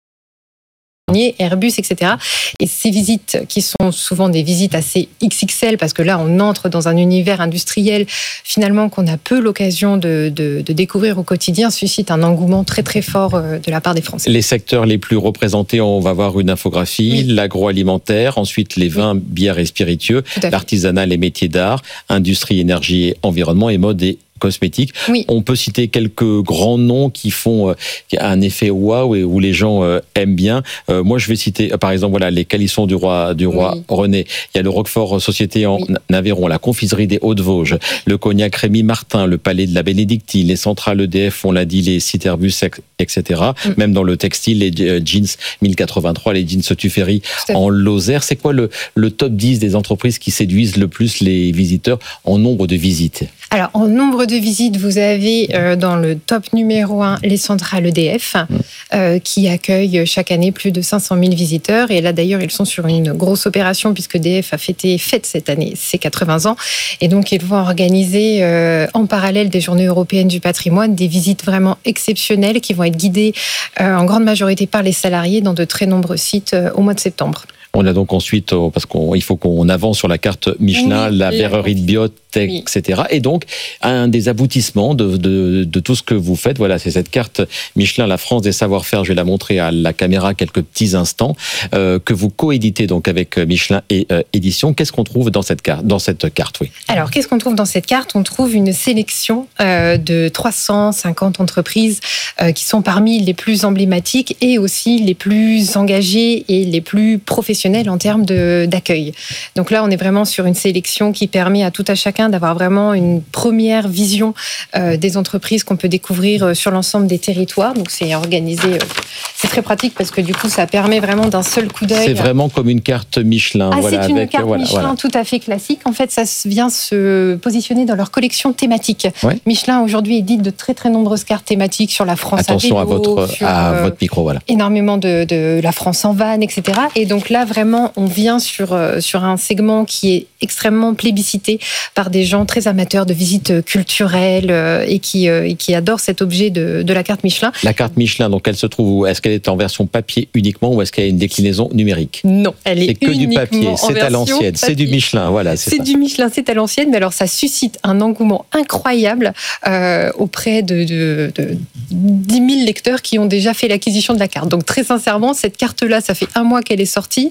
S8: Airbus, et cetera. Et ces visites, qui sont souvent des visites assez X X L, parce que là, on entre dans un univers industriel, finalement, qu'on a peu l'occasion de, de, de découvrir au quotidien, suscitent un engouement très, très fort de la part des Français.
S5: Les secteurs les plus représentés, on va voir une infographie, oui. L'agroalimentaire, ensuite les vins, oui. Bières et spiritueux, l'artisanat, les métiers d'art, industrie, énergie et environnement et mode et cosmétiques. Oui. On peut citer quelques grands noms qui font euh, un effet waouh et où les gens euh, aiment bien. Euh, moi, je vais citer, euh, par exemple, voilà, les calissons du roi, du roi oui. René. Il y a le Roquefort Société en oui. Aveyron, la confiserie des Hauts-de-Vosges, le cognac Rémy Martin, le palais de la Bénédictine, les centrales E D F, on l'a dit, les sites Airbus, et cetera. Mm. Même dans le textile, les jeans mille quatre-vingt-trois, les jeans Tuffery en Lozère. C'est quoi le, le top dix des entreprises qui séduisent le plus les visiteurs en nombre de visites?
S8: Alors, en nombre de visites, vous avez euh, dans le top numéro un les centrales E D F, mmh. euh, qui accueillent chaque année plus de cinq cent mille visiteurs. Et là, d'ailleurs, ils sont sur une grosse opération, puisque E D F a fêté, fête cette année ses quatre-vingts ans. Et donc, ils vont organiser, euh, en parallèle des Journées européennes du patrimoine, des visites vraiment exceptionnelles qui vont être guidées euh, en grande majorité par les salariés dans de très nombreux sites euh, au mois de septembre.
S5: On a donc ensuite, parce qu'il faut qu'on avance sur la carte Michelin, oui, la verrerie de Biot, oui. et cetera. Et donc, un des aboutissements de, de, de tout ce que vous faites, voilà, c'est cette carte Michelin, la France des savoir-faire. Je vais la montrer à la caméra quelques petits instants, euh, que vous coéditez donc avec Michelin et euh, Édition. Qu'est-ce qu'on trouve dans cette carte, dans cette carte, oui.
S8: Alors, qu'est-ce qu'on trouve dans cette carte? On trouve une sélection euh, de trois cent cinquante entreprises euh, qui sont parmi les plus emblématiques et aussi les plus engagées et les plus professionnelles en termes de, d'accueil. Donc là, on est vraiment sur une sélection qui permet à tout à chacun d'avoir vraiment une première vision euh, des entreprises qu'on peut découvrir sur l'ensemble des territoires. Donc c'est organisé, euh, c'est très pratique parce que du coup, ça permet vraiment d'un seul coup d'œil.
S5: C'est vraiment comme une carte Michelin.
S8: Ah,
S5: voilà,
S8: c'est une
S5: avec,
S8: carte
S5: voilà,
S8: Michelin
S5: voilà.
S8: tout à fait classique. En fait, ça vient se positionner dans leur collection thématique. Ouais. Michelin aujourd'hui édite de très très nombreuses cartes thématiques sur la France.
S5: Attention
S8: à, vélo,
S5: à votre
S8: sur,
S5: à
S8: euh,
S5: votre micro, voilà.
S8: Énormément de, de la France en van, et cetera. Et donc là, vraiment, on vient sur, sur un segment qui est extrêmement plébiscité par des gens très amateurs de visites culturelles et qui, et qui adorent cet objet de, de la carte Michelin.
S5: La carte Michelin, donc elle se trouve où? Est-ce qu'elle est en version papier uniquement ou est-ce qu'elle a une déclinaison numérique?
S8: Non, elle est,
S5: c'est que du papier, c'est à l'ancienne,
S8: papier.
S5: C'est du Michelin, voilà. C'est,
S8: c'est
S5: ça.
S8: du Michelin, c'est à l'ancienne, mais alors ça suscite un engouement incroyable euh, auprès de, de, de dix mille lecteurs qui ont déjà fait l'acquisition de la carte. Donc très sincèrement, cette carte-là, ça fait un mois qu'elle est sortie.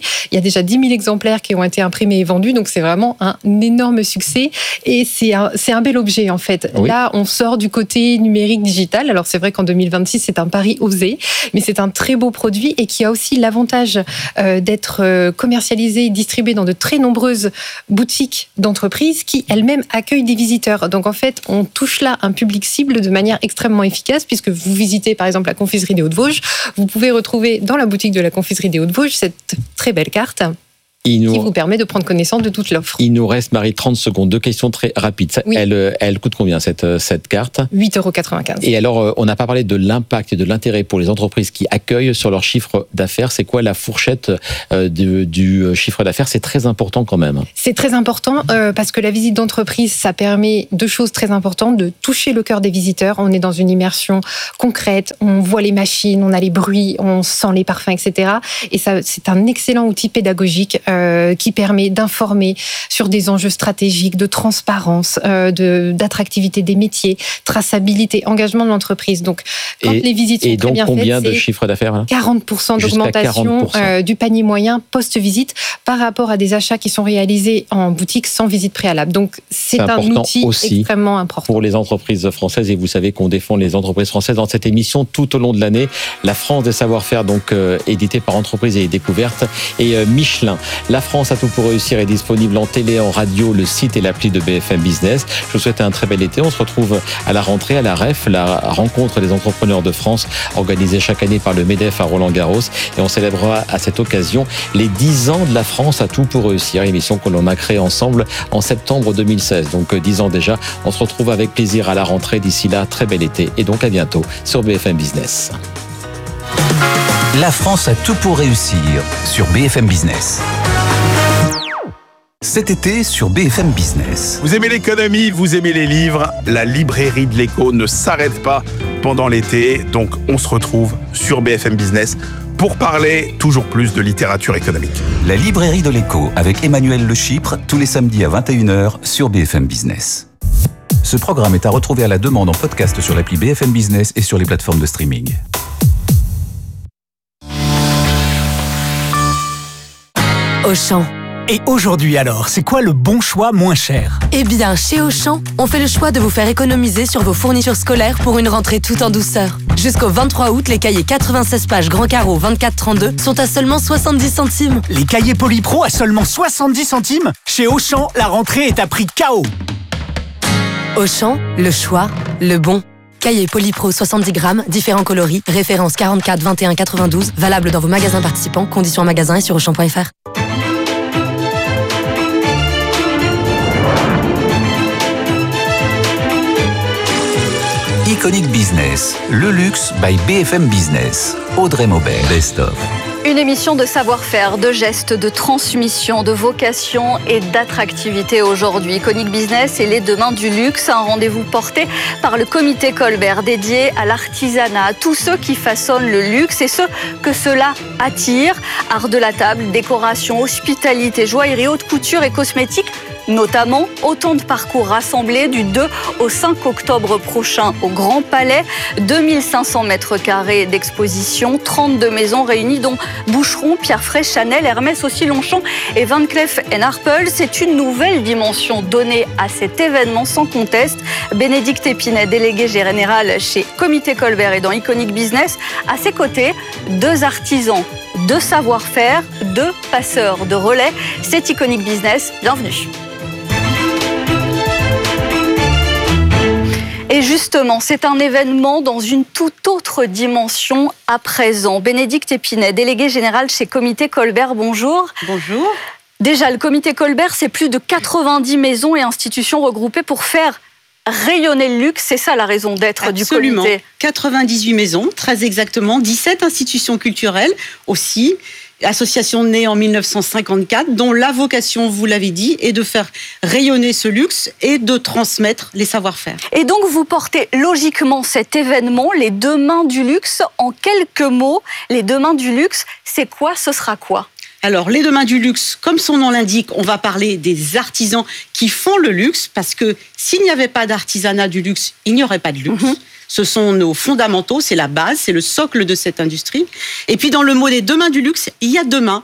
S8: Il y a déjà dix mille exemplaires qui ont été imprimés et vendus, donc c'est vraiment un énorme succès. Et c'est un, c'est un bel objet, en fait. Oui. Là, on sort du côté numérique digital. Alors, c'est vrai qu'en deux mille vingt-six, c'est un pari osé, mais c'est un très beau produit et qui a aussi l'avantage euh, d'être euh, commercialisé et distribué dans de très nombreuses boutiques d'entreprises qui elles-mêmes accueillent des visiteurs. Donc, en fait, on touche là un public cible de manière extrêmement efficace, puisque vous visitez, par exemple, la confiserie des Hauts-de-Vosges, vous pouvez retrouver dans la boutique de la confiserie des Hauts-de-Vosges cette très belle carte Il nous... qui vous permet de prendre connaissance de toute l'offre.
S5: Il nous reste, Marie, trente secondes. Deux questions très rapides. Oui. Elle, elle coûte combien, cette, cette carte ?
S8: huit euros quatre-vingt-quinze.
S5: Et alors, on n'a pas parlé de l'impact et de l'intérêt pour les entreprises qui accueillent sur leur chiffre d'affaires. C'est quoi la fourchette du, du chiffre d'affaires ? C'est très important quand même.
S8: C'est très important euh, parce que la visite d'entreprise, ça permet deux choses très importantes. De toucher le cœur des visiteurs. On est dans une immersion concrète. On voit les machines, on a les bruits, on sent les parfums, et cetera. Et ça, c'est un excellent outil pédagogique Euh, qui permet d'informer sur des enjeux stratégiques, de transparence, euh, de, d'attractivité des métiers, traçabilité, engagement de l'entreprise. Donc, quand
S5: et,
S8: les visites sont très bien faites,
S5: combien de chiffre d'affaires là ?
S8: quarante pour cent d'augmentation quarante pour cent. Euh, du panier moyen post-visite par rapport à des achats qui sont réalisés en boutique sans visite préalable. Donc, c'est, c'est un outil aussi extrêmement important
S5: pour les entreprises françaises. Et vous savez qu'on défend les entreprises françaises dans cette émission tout au long de l'année. La France des savoir-faire, donc euh, édité par Entreprises et Découvertes, et euh, Michelin. La France a tout pour réussir est disponible en télé, en radio, le site et l'appli de B F M Business. Je vous souhaite un très bel été. On se retrouve à la rentrée, à la R E F, la rencontre des entrepreneurs de France, organisée chaque année par le MEDEF à Roland-Garros. Et on célébrera à cette occasion les dix ans de la France a tout pour réussir, émission que l'on a créée ensemble en septembre deux mille seize. Donc dix ans déjà. On se retrouve avec plaisir à la rentrée. D'ici là, très bel été et donc à bientôt sur B F M Business.
S4: La France a tout pour réussir sur B F M Business. Cet été sur B F M Business.
S9: Vous aimez l'économie, vous aimez les livres, la librairie de l'écho ne s'arrête pas pendant l'été, donc on se retrouve sur B F M Business pour parler toujours plus de littérature économique.
S4: La librairie de l'écho avec Emmanuel Le Chypre, tous les samedis à vingt et une heures sur B F M Business. Ce programme est à retrouver à la demande en podcast sur l'appli B F M Business et sur les plateformes de streaming.
S10: Auchan. Et aujourd'hui alors, c'est quoi le bon choix moins cher ?
S11: Eh bien, chez Auchan, on fait le choix de vous faire économiser sur vos fournitures scolaires pour une rentrée tout en douceur. Jusqu'au vingt-trois août, les cahiers quatre-vingt-seize pages grand carreau vingt-quatre trente-deux sont à seulement soixante-dix centimes.
S10: Les cahiers Polypro à seulement soixante-dix centimes ? Chez Auchan, la rentrée est à prix K O.
S11: Auchan, le choix, le bon. Cahier Polypro soixante-dix grammes, différents coloris, référence quarante-quatre vingt et un quatre-vingt-douze, valable dans vos magasins participants, conditions en magasin et sur auchan point f r.
S4: Iconic Business, le luxe by B F M Business. Audrey Maubert, Best of.
S12: Une émission de savoir-faire, de gestes, de transmission, de vocation et d'attractivité aujourd'hui. Iconic Business et les demain du luxe, un rendez-vous porté par le comité Colbert dédié à l'artisanat, à tous ceux qui façonnent le luxe et ceux que cela attire. Art de la table, décoration, hospitalité, joaillerie, haute couture et cosmétiques. Notamment, autant de parcours rassemblés du deux au cinq octobre prochain au Grand Palais. deux mille cinq cents mètres carrés d'exposition, trente-deux maisons réunies dont Boucheron, Pierre Fray, Chanel, Hermès, aussi Longchamp et Van Cleef and Arpels. C'est une nouvelle dimension donnée à cet événement sans conteste. Bénédicte Épinay, délégué général chez Comité Colbert et dans Iconic Business. À ses côtés, deux artisans, deux savoir-faire, deux passeurs de relais. C'est Iconic Business. Bienvenue. Et justement, c'est un événement dans une toute autre dimension à présent. Bénédicte Épinay, déléguée générale chez Comité Colbert, bonjour.
S13: Bonjour.
S12: Déjà, le Comité Colbert, c'est plus de quatre-vingt-dix maisons et institutions regroupées pour faire rayonner le luxe. C'est ça la raison d'être
S13: Absolument.
S12: du comité.
S13: quatre-vingt-dix-huit maisons, très exactement, dix-sept institutions culturelles aussi. Association née en mille neuf cent cinquante-quatre, dont la vocation, vous l'avez dit, est de faire rayonner ce luxe et de transmettre les savoir-faire.
S12: Et donc, vous portez logiquement cet événement, les deux mains du luxe. En quelques mots, les deux mains du luxe, c'est quoi ? Ce sera quoi ?
S13: Alors, les deux mains du luxe, comme son nom l'indique, on va parler des artisans qui font le luxe, parce que s'il n'y avait pas d'artisanat du luxe, il n'y aurait pas de luxe. Mmh. Ce sont nos fondamentaux, c'est la base, c'est le socle de cette industrie. Et puis, dans le mot des deux mains du luxe, il y a deux mains,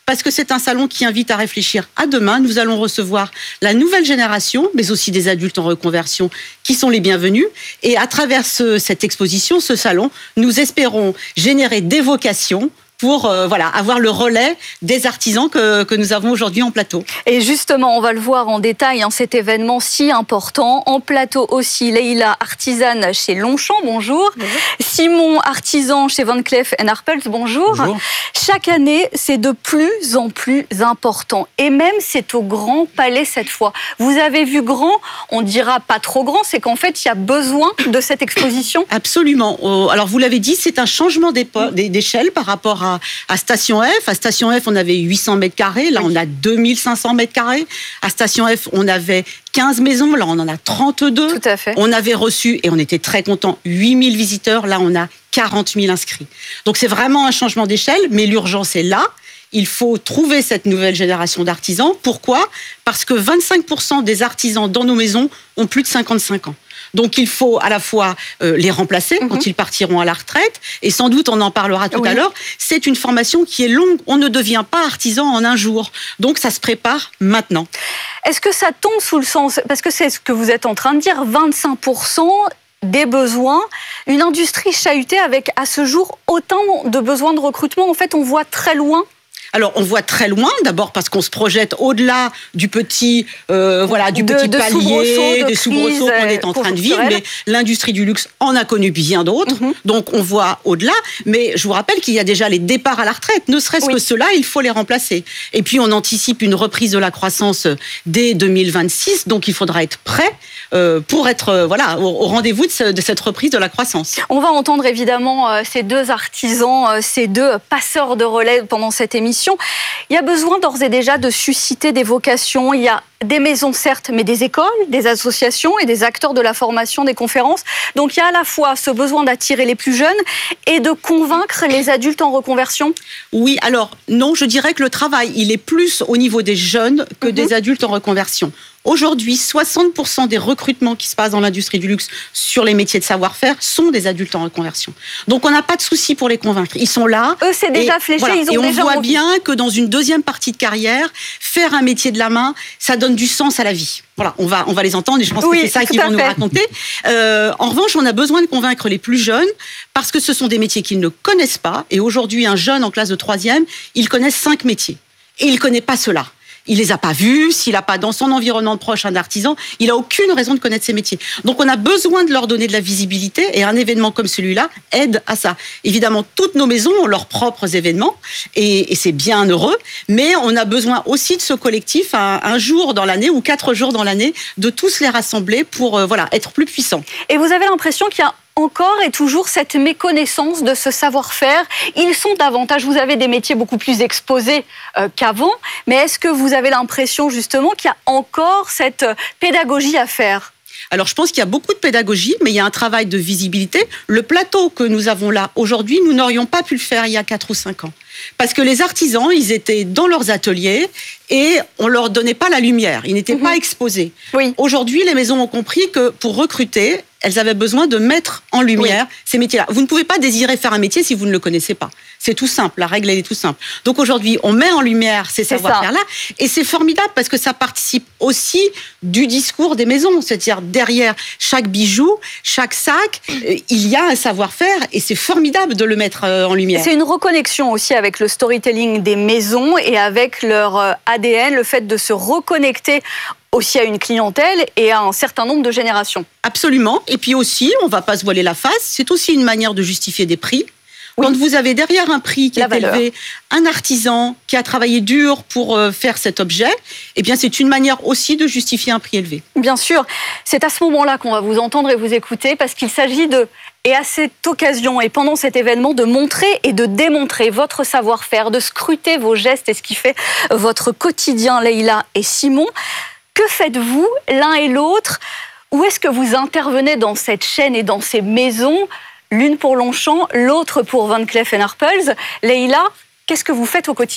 S13: parce que c'est un salon qui invite à réfléchir à demain. Nous allons recevoir la nouvelle génération, mais aussi des adultes en reconversion qui sont les bienvenus. Et à travers ce, cette exposition, ce salon, nous espérons générer des vocations pour euh, voilà, avoir le relais des artisans que, que nous avons aujourd'hui en plateau.
S12: Et justement, on va le voir en détail, hein, cet événement si important. En plateau aussi, Leïla, artisane chez Longchamp, bonjour. bonjour. Simon, artisan chez Van Cleef and Arpels, bonjour. bonjour. Chaque année, c'est de plus en plus important. Et même, c'est au Grand Palais cette fois. Vous avez vu grand, on dira pas trop grand, c'est qu'en fait, il y a besoin de cette exposition.
S13: Absolument. Alors, vous l'avez dit, c'est un changement d'échelle par rapport à À Station F. À Station F, on avait huit cents mètres carrés. Là, on a deux mille cinq cents mètres carrés. À Station F, on avait quinze maisons. Là, on en a trente-deux.
S12: Tout à fait.
S13: On avait reçu, et on était très contents, huit mille visiteurs. Là, on a quarante mille inscrits. Donc, c'est vraiment un changement d'échelle, mais l'urgence est là. Il faut trouver cette nouvelle génération d'artisans. Pourquoi ? Parce que vingt-cinq pour cent des artisans dans nos maisons ont plus de cinquante-cinq ans. Donc, il faut à la fois euh, les remplacer mmh. quand ils partiront à la retraite. Et sans doute, on en parlera tout oui. à l'heure. C'est une formation qui est longue. On ne devient pas artisan en un jour. Donc, ça se prépare maintenant.
S12: Est-ce que ça tombe sous le sens, parce que c'est ce que vous êtes en train de dire, vingt-cinq pour cent des besoins, une industrie chahutée avec, à ce jour, autant de besoins de recrutement. En fait, on voit très loin.
S13: Alors, on voit très loin, d'abord parce qu'on se projette au-delà du petit, euh, voilà, du
S12: de,
S13: petit
S12: de
S13: palier, des soubresauts qu'on est en train de vivre. Mais l'industrie du luxe en a connu bien d'autres. Mm-hmm. Donc, on voit au-delà. Mais je vous rappelle qu'il y a déjà les départs à la retraite. Ne serait-ce oui. que ceux-là, il faut les remplacer. Et puis, on anticipe une reprise de la croissance dès deux mille vingt-six. Donc, il faudra être prêt euh, pour être euh, voilà, au, au rendez-vous de, ce, de cette reprise de la croissance.
S12: On va entendre évidemment euh, ces deux artisans, euh, ces deux passeurs de relais pendant cette émission. Il y a besoin d'ores et déjà de susciter des vocations. Il y a des maisons, certes, mais des écoles, des associations et des acteurs de la formation, des conférences. Donc, il y a à la fois ce besoin d'attirer les plus jeunes et de convaincre les adultes en reconversion.
S13: Oui, alors, non, je dirais que le travail, il est plus au niveau des jeunes que mm-hmm. des adultes en reconversion. Aujourd'hui, soixante pour cent des recrutements qui se passent dans l'industrie du luxe sur les métiers de savoir-faire sont des adultes en reconversion. Donc, on n'a pas de souci pour les convaincre. Ils sont là.
S12: Eux, c'est déjà
S13: et,
S12: fléché.
S13: Voilà.
S12: Ils ont
S13: et on
S12: déjà
S13: voit
S12: envie.
S13: bien que dans une deuxième partie de carrière, faire un métier de la main, ça donne du sens à la vie. Voilà, on va, on va les entendre et je pense
S12: oui,
S13: que c'est ça qu'ils vont nous raconter. Euh, en revanche, on a besoin de convaincre les plus jeunes parce que ce sont des métiers qu'ils ne connaissent pas. Et aujourd'hui, un jeune en classe de troisième, il connaît cinq métiers. Et il ne connaît pas ceux-là. Il les a pas vus, s'il n'a pas dans son environnement proche un artisan, il n'a aucune raison de connaître ces métiers. Donc on a besoin de leur donner de la visibilité et un événement comme celui-là aide à ça. Évidemment, toutes nos maisons ont leurs propres événements et, et c'est bien heureux, mais on a besoin aussi de ce collectif un, un jour dans l'année ou quatre jours dans l'année de tous les rassembler pour euh, voilà, être plus puissants.
S12: Et vous avez l'impression qu'il y a encore et toujours cette méconnaissance de ce savoir-faire. Ils sont davantage, vous avez des métiers beaucoup plus exposés euh, qu'avant, mais est-ce que vous avez l'impression justement qu'il y a encore cette pédagogie à faire ?
S13: Alors, je pense qu'il y a beaucoup de pédagogie, mais il y a un travail de visibilité. Le plateau que nous avons là aujourd'hui, nous n'aurions pas pu le faire il y a quatre ou cinq ans. Parce que les artisans, ils étaient dans leurs ateliers et on leur donnait pas la lumière. Ils n'étaient mmh. pas exposés.
S12: Oui.
S13: Aujourd'hui, les maisons ont compris que pour recruter, elles avaient besoin de mettre en lumière oui. ces métiers-là. Vous ne pouvez pas désirer faire un métier si vous ne le connaissez pas. C'est tout simple. La règle, elle est tout simple. Donc aujourd'hui, on met en lumière ces savoir-faire-là et c'est formidable parce que ça participe aussi du discours des maisons. C'est-à-dire derrière chaque bijou, chaque sac, il y a un savoir-faire et c'est formidable de le mettre en lumière.
S12: C'est une reconnexion aussi avec le storytelling des maisons et avec leur A D N, le fait de se reconnecter aussi à une clientèle et à un certain nombre de générations.
S13: Absolument. Et puis aussi, on ne va pas se voiler la face, c'est aussi une manière de justifier des prix. Oui. Quand vous avez derrière un prix qui la est valeur. élevé, un artisan qui a travaillé dur pour faire cet objet, eh bien c'est une manière aussi de justifier un prix élevé.
S12: Bien sûr. C'est à ce moment-là qu'on va vous entendre et vous écouter parce qu'il s'agit de... Et à cette occasion et pendant cet événement, de montrer et de démontrer votre savoir-faire, de scruter vos gestes et ce qui fait votre quotidien, Leïla et Simon. Que faites-vous l'un et l'autre ? Où est-ce que vous intervenez dans cette chaîne et dans ces maisons ? L'une pour Longchamp, l'autre pour Van Cleef and Arpels. Leïla, qu'est-ce que vous faites au quotidien ?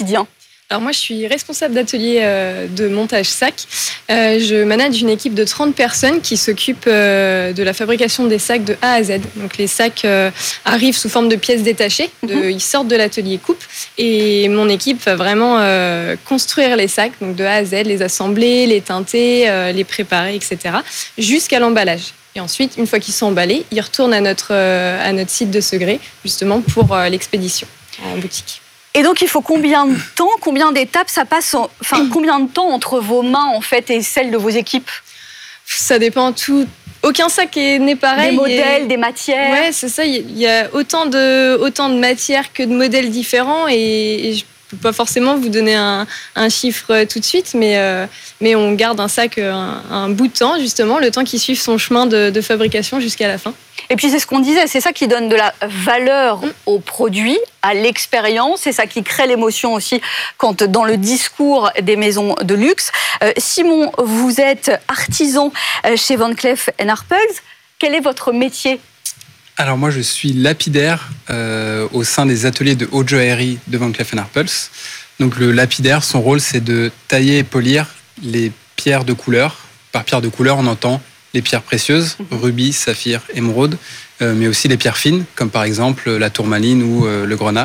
S14: Alors moi, je suis responsable d'atelier euh, de montage sac. Euh, je manage une équipe de trente personnes qui s'occupent euh, de la fabrication des sacs de A à Z. Donc les sacs euh, arrivent sous forme de pièces détachées. De, mm-hmm. Ils sortent de l'atelier coupe. Et mon équipe va vraiment euh, construire les sacs, donc de A à Z, les assembler, les teinter, euh, les préparer, et cetera, jusqu'à l'emballage. Et ensuite, une fois qu'ils sont emballés, ils retournent à notre, euh, à notre site de Segré, justement pour euh, l'expédition en boutique.
S12: Et donc, il faut combien de temps, combien d'étapes ça passe, en, enfin, combien de temps entre vos mains, en fait, et celles de vos équipes?
S14: Ça dépend tout. Aucun sac n'est pareil.
S12: Des modèles,
S14: et...
S12: des matières.
S14: Ouais, c'est ça. Il y a autant de, autant de matières que de modèles différents et, et je peux pas forcément vous donner un, un chiffre tout de suite, mais, euh, mais on garde un sac un, un bout de temps, justement, le temps qu'il suive son chemin de, de fabrication jusqu'à la fin.
S12: Et puis c'est ce qu'on disait, c'est ça qui donne de la valeur mmh. au produit, à l'expérience, c'est ça qui crée l'émotion aussi quand dans le discours des maisons de luxe. Euh, Simon, vous êtes artisan chez Van Cleef and Arpels. Quel est votre métier ?
S15: Alors moi je suis lapidaire euh, au sein des ateliers de haute joaillerie de Van Cleef and Arpels. Donc le lapidaire, son rôle c'est de tailler et polir les pierres de couleur. Par pierre de couleur on entend les pierres précieuses, rubis, saphir, émeraude, euh, mais aussi les pierres fines, comme par exemple la tourmaline ou euh, le grenat.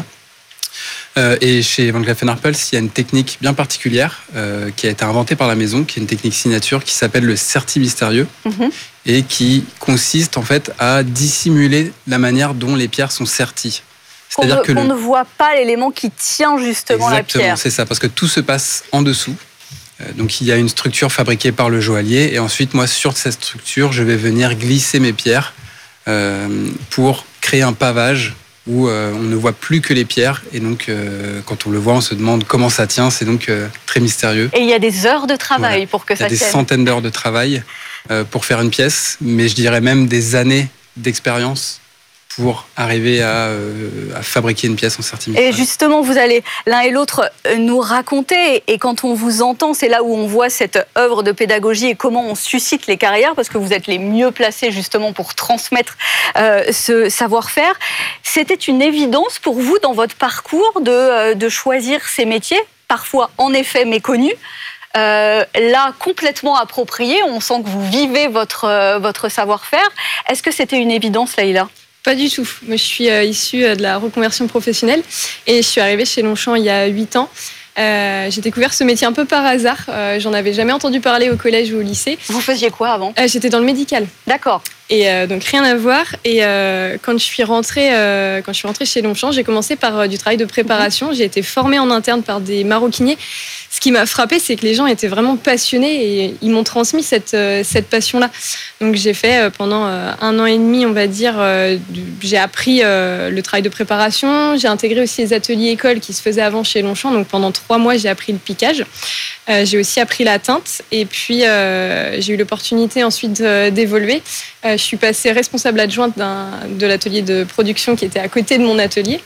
S15: Euh, et chez Van Cleef and Arpels, il y a une technique bien particulière euh, qui a été inventée par la maison, qui est une technique signature qui s'appelle le serti mystérieux mm-hmm. et qui consiste en fait à dissimuler la manière dont les pierres sont serties.
S12: C'est-à-dire qu'on que le... ne voit pas l'élément qui tient justement
S15: Exactement,
S12: la pierre.
S15: Exactement, c'est ça, parce que tout se passe en dessous. Donc il y a une structure fabriquée par le joaillier et ensuite moi sur cette structure je vais venir glisser mes pierres euh, pour créer un pavage où euh, on ne voit plus que les pierres et donc euh, quand on le voit on se demande comment ça tient, c'est donc euh, très mystérieux.
S12: Et il y a des heures de travail voilà. pour que ça tienne.
S15: Il y a des centaines d'heures de travail euh, pour faire une pièce, mais je dirais même des années d'expérience pour arriver à, euh, à fabriquer une pièce en serti mystérieux.
S12: Et justement, vous allez l'un et l'autre nous raconter, et quand on vous entend, c'est là où on voit cette œuvre de pédagogie et comment on suscite les carrières, parce que vous êtes les mieux placés justement pour transmettre euh, ce savoir-faire. C'était une évidence pour vous dans votre parcours de, euh, de choisir ces métiers, parfois en effet méconnus, Euh, là, complètement approprié, on sent que vous vivez votre, euh, votre savoir-faire. Est-ce que c'était une évidence, Laïla ?
S14: Pas du tout. Moi, je suis euh, issue de la reconversion professionnelle et je suis arrivée chez Longchamp il y a huit ans. Euh, j'ai découvert ce métier un peu par hasard. Euh, j'en avais jamais entendu parler au collège ou au lycée.
S12: Vous faisiez quoi avant ?
S14: euh, J'étais dans le médical.
S12: D'accord.
S14: Et euh, donc rien à voir. Et euh, quand je suis rentrée, euh, quand je suis rentrée chez Longchamp, j'ai commencé par euh, du travail de préparation. J'ai été formée en interne par des maroquiniers. Ce qui m'a frappée, c'est que les gens étaient vraiment passionnés et ils m'ont transmis cette euh, cette passion-là. Donc j'ai fait euh, pendant euh, un an et demi, on va dire, euh, du, j'ai appris euh, le travail de préparation. J'ai intégré aussi les ateliers écoles qui se faisaient avant chez Longchamp. Donc pendant trois mois, j'ai appris le piquage. Euh, j'ai aussi appris la teinte. Et puis euh, j'ai eu l'opportunité ensuite euh, d'évoluer. Euh, je suis passée responsable adjointe d'un, de l'atelier de production qui était à côté de mon atelier.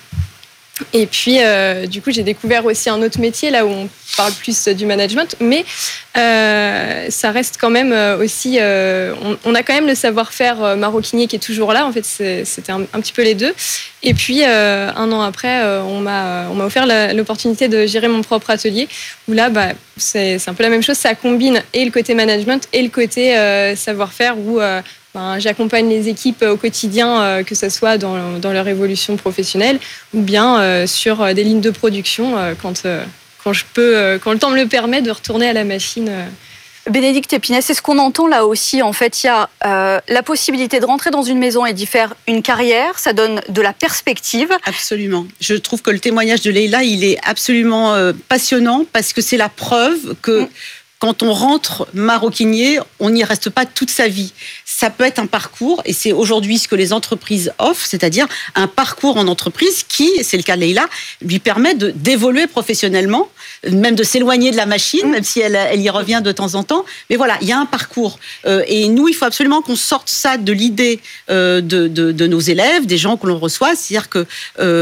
S14: Et puis, euh, du coup, j'ai découvert aussi un autre métier, là où on parle plus du management, mais euh, ça reste quand même aussi... Euh, on, on a quand même le savoir-faire maroquinier qui est toujours là. En fait, c'est, c'était un, un petit peu les deux. Et puis, euh, un an après, euh, on, m'a, on m'a offert la, l'opportunité de gérer mon propre atelier, où là, bah, c'est, c'est un peu la même chose. Ça combine et le côté management et le côté euh, savoir-faire, où... Euh, Ben, j'accompagne les équipes au quotidien, euh, que ce soit dans, dans leur évolution professionnelle ou bien euh, sur des lignes de production euh, quand, euh, quand, je peux, euh, quand le temps me le permet de retourner à la machine. Euh.
S12: Bénédicte Épinay, c'est ce qu'on entend là aussi. En fait, il y a euh, la possibilité de rentrer dans une maison et d'y faire une carrière. Ça donne de la perspective.
S13: Absolument. Je trouve que le témoignage de Leïla, il est absolument euh, passionnant parce que c'est la preuve que... Mmh. Quand on rentre maroquinier, on n'y reste pas toute sa vie. Ça peut être un parcours, et c'est aujourd'hui ce que les entreprises offrent, c'est-à-dire un parcours en entreprise qui, c'est le cas de Leïla, lui permet de, d'évoluer professionnellement, même de s'éloigner de la machine, même si elle, elle y revient de temps en temps. Mais voilà, il y a un parcours. Euh, et nous, il faut absolument qu'on sorte ça de l'idée euh, de, de, de nos élèves, des gens que l'on reçoit, c'est-à-dire que... Euh,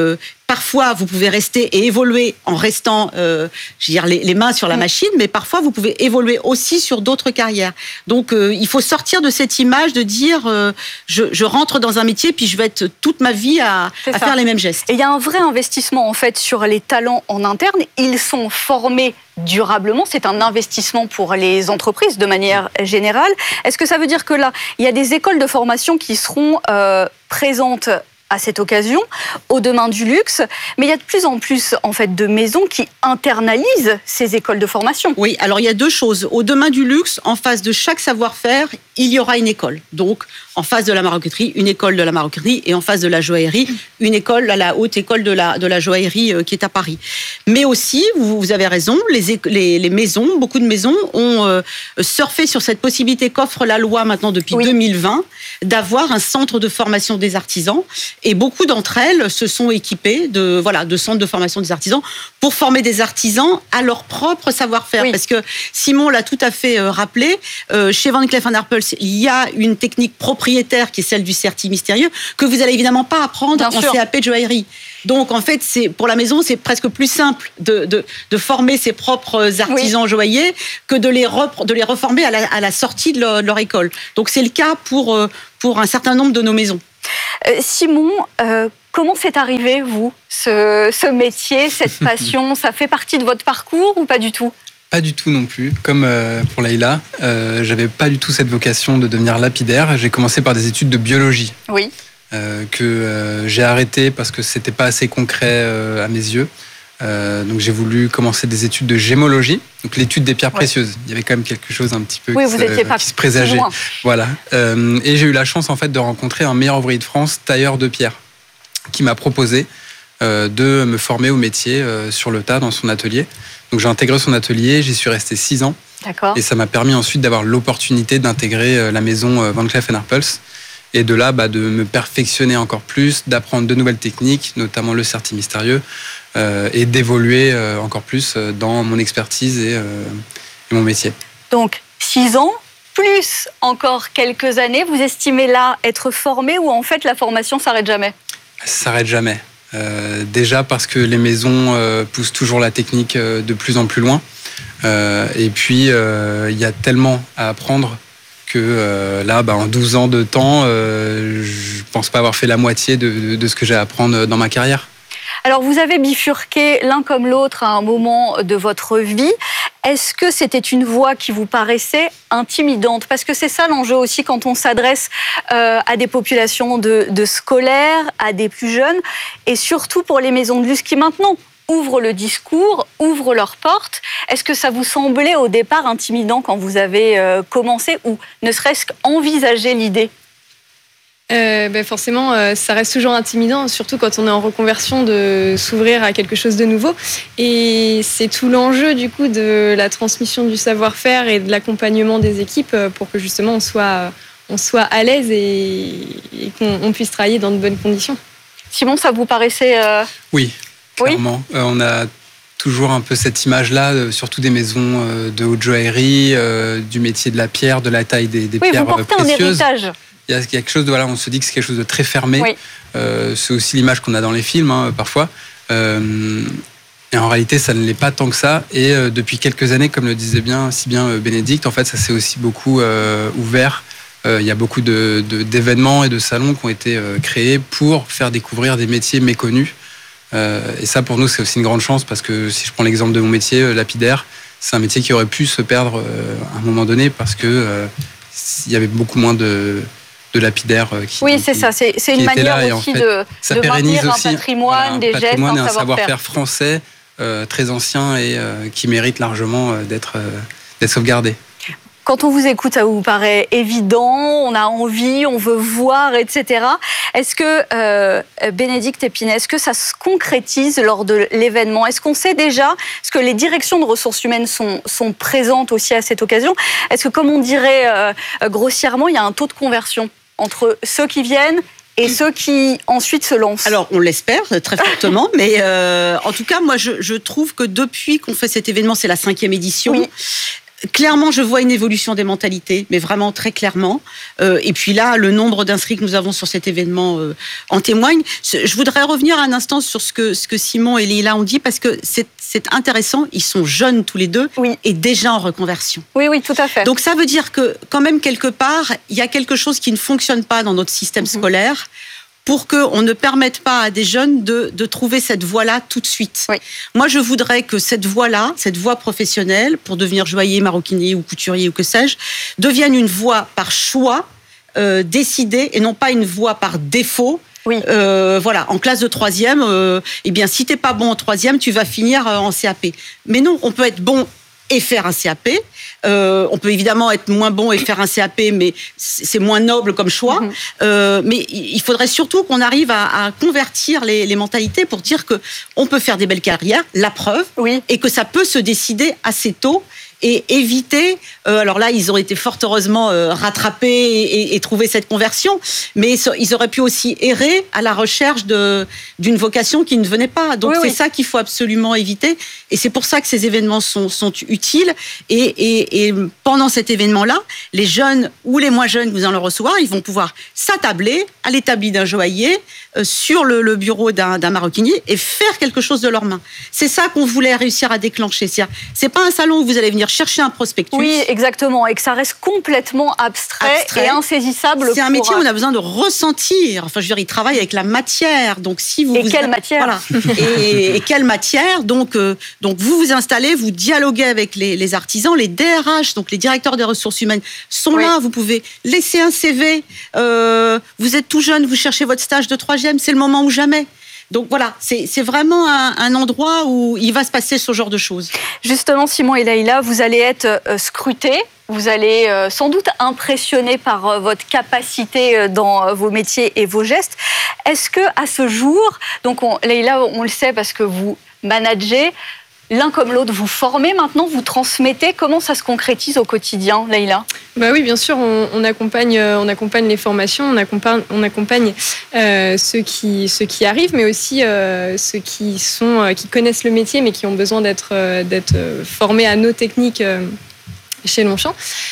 S13: Parfois, vous pouvez rester et évoluer en restant, euh, je veux dire, les, les mains sur la machine, mais parfois, vous pouvez évoluer aussi sur d'autres carrières. Donc, euh, il faut sortir de cette image de dire, euh, je, je rentre dans un métier, puis je vais être toute ma vie à, à faire les mêmes gestes.
S12: Et il y a un vrai investissement, en fait, sur les talents en interne. Ils sont formés durablement. C'est un investissement pour les entreprises de manière générale. Est-ce que ça veut dire que là, il y a des écoles de formation qui seront euh, présentes à cette occasion, au demain du luxe, mais il y a de plus en plus en fait de maisons qui internalisent ces écoles de formation.
S13: Oui, alors il y a deux choses. Au demain du luxe, en face de chaque savoir-faire, il y aura une école. Donc, en face de la maroquinerie, une école de la maroquinerie, et en face de la joaillerie, une école, la haute école de la, de la joaillerie euh, qui est à Paris. Mais aussi, vous, vous avez raison, les, les, les maisons, beaucoup de maisons ont euh, surfé sur cette possibilité qu'offre la loi maintenant depuis oui. deux mille vingt d'avoir un centre de formation des artisans. Et beaucoup d'entre elles se sont équipées de, voilà, de centres de formation des artisans pour former des artisans à leur propre savoir-faire. Oui. Parce que Simon l'a tout à fait euh, rappelé, euh, chez Van Cleef and Arpels, il y a une technique propriétaire qui est celle du certi mystérieux que vous n'allez évidemment pas apprendre Bien en sûr. C A P de joaillerie. Donc en fait, c'est, pour la maison, c'est presque plus simple de, de, de former ses propres artisans oui. joailliers que de les, repre, de les reformer à la, à la sortie de leur, de leur école. Donc c'est le cas pour, pour un certain nombre de nos maisons.
S12: Euh, Simon, euh, comment c'est arrivé, vous, ce, ce métier, cette passion? Ça fait partie de votre parcours ou pas du tout?
S15: Pas du tout non plus. Comme euh, pour Leïla, euh, j'avais pas du tout cette vocation de devenir lapidaire. J'ai commencé par des études de biologie.
S12: Oui.
S15: Euh, que euh, j'ai arrêté parce que c'était pas assez concret euh, à mes yeux. Euh, donc j'ai voulu commencer des études de gémologie, donc l'étude des pierres ouais. précieuses. Il y avait quand même quelque chose un petit peu
S12: oui,
S15: qui,
S12: vous
S15: se,
S12: étiez pas
S15: qui se présageait. Voilà. Euh, et j'ai eu la chance en fait de rencontrer un meilleur ouvrier de France, tailleur de pierre, qui m'a proposé euh, de me former au métier euh, sur le tas dans son atelier. Donc j'ai intégré son atelier, j'y suis resté six ans.
S12: D'accord.
S15: Et ça m'a permis ensuite d'avoir l'opportunité d'intégrer la maison Van Cleef and Arpels. Et de là, bah, de me perfectionner encore plus, d'apprendre de nouvelles techniques, notamment le certi mystérieux, euh, et d'évoluer euh, encore plus dans mon expertise et, euh, et mon métier.
S12: Donc, six ans, plus encore quelques années, vous estimez là être formé ou en fait la formation s'arrête jamais?
S15: Ça s'arrête jamais. Euh, déjà parce que les maisons euh, poussent toujours la technique euh, de plus en plus loin. Euh, et puis, euh, il y a tellement à apprendre que euh, là, bah, en douze ans de temps, euh, je pense pas avoir fait la moitié de, de, de ce que j'ai à apprendre dans ma carrière.
S12: Alors, vous avez bifurqué l'un comme l'autre à un moment de votre vie. Est-ce que c'était une voie qui vous paraissait intimidante? Parce que c'est ça l'enjeu aussi quand on s'adresse euh, à des populations de, de scolaires, à des plus jeunes, et surtout pour les maisons de luxe qui maintenant ouvrent le discours, ouvrent leurs portes. Est-ce que ça vous semblait au départ intimidant quand vous avez euh, commencé ou ne serait-ce qu'envisager l'idée?
S14: Euh, ben forcément, euh, ça reste toujours intimidant, surtout quand on est en reconversion, de s'ouvrir à quelque chose de nouveau. Et c'est tout l'enjeu du coup de la transmission du savoir-faire et de l'accompagnement des équipes pour que justement on soit, on soit à l'aise et, et qu'on on puisse travailler dans de bonnes conditions.
S12: Simon, ça vous paraissait... Euh...
S15: Oui, clairement. Oui. Euh, on a toujours un peu cette image-là, euh, surtout des maisons euh, de haute joaillerie, euh, du métier de la pierre, de la taille des, des
S12: oui,
S15: pierres
S12: précieuses. Oui, vous portez un héritage.
S15: Il y a quelque chose de, voilà, on se dit que c'est quelque chose de très fermé.
S12: Oui.
S15: Euh, c'est aussi l'image qu'on a dans les films, hein, parfois. Euh, et en réalité, ça ne l'est pas tant que ça. Et euh, depuis quelques années, comme le disait bien, si bien euh, Bénédicte, en fait, ça s'est aussi beaucoup euh, ouvert. Euh, il y a beaucoup de, de, d'événements et de salons qui ont été euh, créés pour faire découvrir des métiers méconnus. Euh, et ça, pour nous, c'est aussi une grande chance parce que si je prends l'exemple de mon métier, euh, lapidaire, c'est un métier qui aurait pu se perdre euh, à un moment donné parce que euh, il y avait beaucoup moins de de lapidaires qui
S12: oui c'est
S15: qui,
S12: ça c'est, c'est une manière aussi en fait, de,
S15: ça
S12: de
S15: maintenir
S12: aussi, un patrimoine
S15: voilà, un
S12: des
S15: patrimoine
S12: gestes
S15: et un
S12: savoir-faire.
S15: savoir-faire français euh, très ancien et euh, qui mérite largement euh, d'être euh, d'être sauvegardé.
S12: Quand on vous écoute, ça vous paraît évident, on a envie, on veut voir, et cetera. Est-ce que, euh, Bénédicte Épinay, est-ce que ça se concrétise lors de l'événement? Est-ce qu'on sait déjà, est-ce que les directions de ressources humaines sont, sont présentes aussi à cette occasion? Est-ce que, comme on dirait euh, grossièrement, il y a un taux de conversion entre ceux qui viennent et ceux qui ensuite se lancent?
S13: Alors, on l'espère très fortement, mais euh, en tout cas, moi, je, je trouve que depuis qu'on fait cet événement, c'est la cinquième édition, oui. Clairement, je vois une évolution des mentalités, mais vraiment très clairement. Euh, et puis là, le nombre d'inscrits que nous avons sur cet événement euh, en témoigne. Je voudrais revenir un instant sur ce que, ce que Simon et Leïla ont dit, parce que c'est, c'est intéressant. Ils sont jeunes tous les deux, oui, et déjà en reconversion.
S12: Oui, oui, tout à fait.
S13: Donc ça veut dire que, quand même, quelque part, il y a quelque chose qui ne fonctionne pas dans notre système mmh. scolaire, pour qu'on ne permette pas à des jeunes de, de trouver cette voie-là tout de suite. Oui. Moi, je voudrais que cette voie-là, cette voie professionnelle, pour devenir joaillier, maroquinier ou couturier ou que sais-je, devienne une voie par choix, euh, décidée, et non pas une voie par défaut. Oui. Euh, voilà, en classe de troisième, euh, eh bien, si t'es pas bon en troisième, tu vas finir en C A P. Mais non, on peut être bon et faire un C A P. Euh, on peut évidemment être moins bon et faire un C A P, mais c'est moins noble comme choix. Mmh. Euh, mais il faudrait surtout qu'on arrive à, à convertir les, les mentalités pour dire que on peut faire des belles carrières, la preuve, oui, et que ça peut se décider assez tôt et éviter. Euh, alors là, ils ont été fort heureusement euh, rattrapés et, et, et trouver cette conversion, mais ils auraient pu aussi errer à la recherche de d'une vocation qui ne venait pas. Donc oui, c'est oui. ça qu'il faut absolument éviter, et c'est pour ça que ces événements sont sont utiles. Et, et, et pendant cet événement-là, les jeunes ou les moins jeunes que vous allez recevoir, ils vont pouvoir s'attabler à l'établi d'un joaillier, euh, sur le, le bureau d'un, d'un maroquinier, et faire quelque chose de leurs mains. C'est ça qu'on voulait réussir à déclencher. C'est, c'est pas un salon où vous allez venir chercher un prospectus.
S12: Oui, exactement, et que ça reste complètement abstrait, abstrait. et insaisissable.
S13: C'est un métier où on a besoin de ressentir. Enfin, je veux dire, ils travaillent avec la matière. Donc, si vous
S12: et
S13: vous
S12: quelle
S13: a...
S12: matière
S13: voilà. et, et quelle matière Donc, euh, donc vous vous installez, vous dialoguez avec les, les artisans, les D R H, donc les directeurs des ressources humaines sont oui. là. Vous pouvez laisser un C V. Euh, vous êtes tout jeune, vous cherchez votre stage de troisième, c'est le moment ou jamais. Donc voilà, c'est, c'est vraiment un, un endroit où il va se passer ce genre de choses.
S12: Justement, Simon et Leïla, vous allez être euh, scrutés. Vous allez euh, sans doute impressionner par euh, votre capacité euh, dans euh, vos métiers et vos gestes. Est-ce que à ce jour, donc on, Leïla, on le sait parce que vous managez, l'un comme l'autre, vous formez maintenant, vous transmettez. Comment ça se concrétise au quotidien, Leïla ?
S14: Bah oui, bien sûr, on, on accompagne, on accompagne les formations, on accompagne, on accompagne euh, ceux qui, ceux qui arrivent, mais aussi euh, ceux qui sont, euh, qui connaissent le métier, mais qui ont besoin d'être, euh, d'être formés à nos techniques. Euh, chez Longchamp.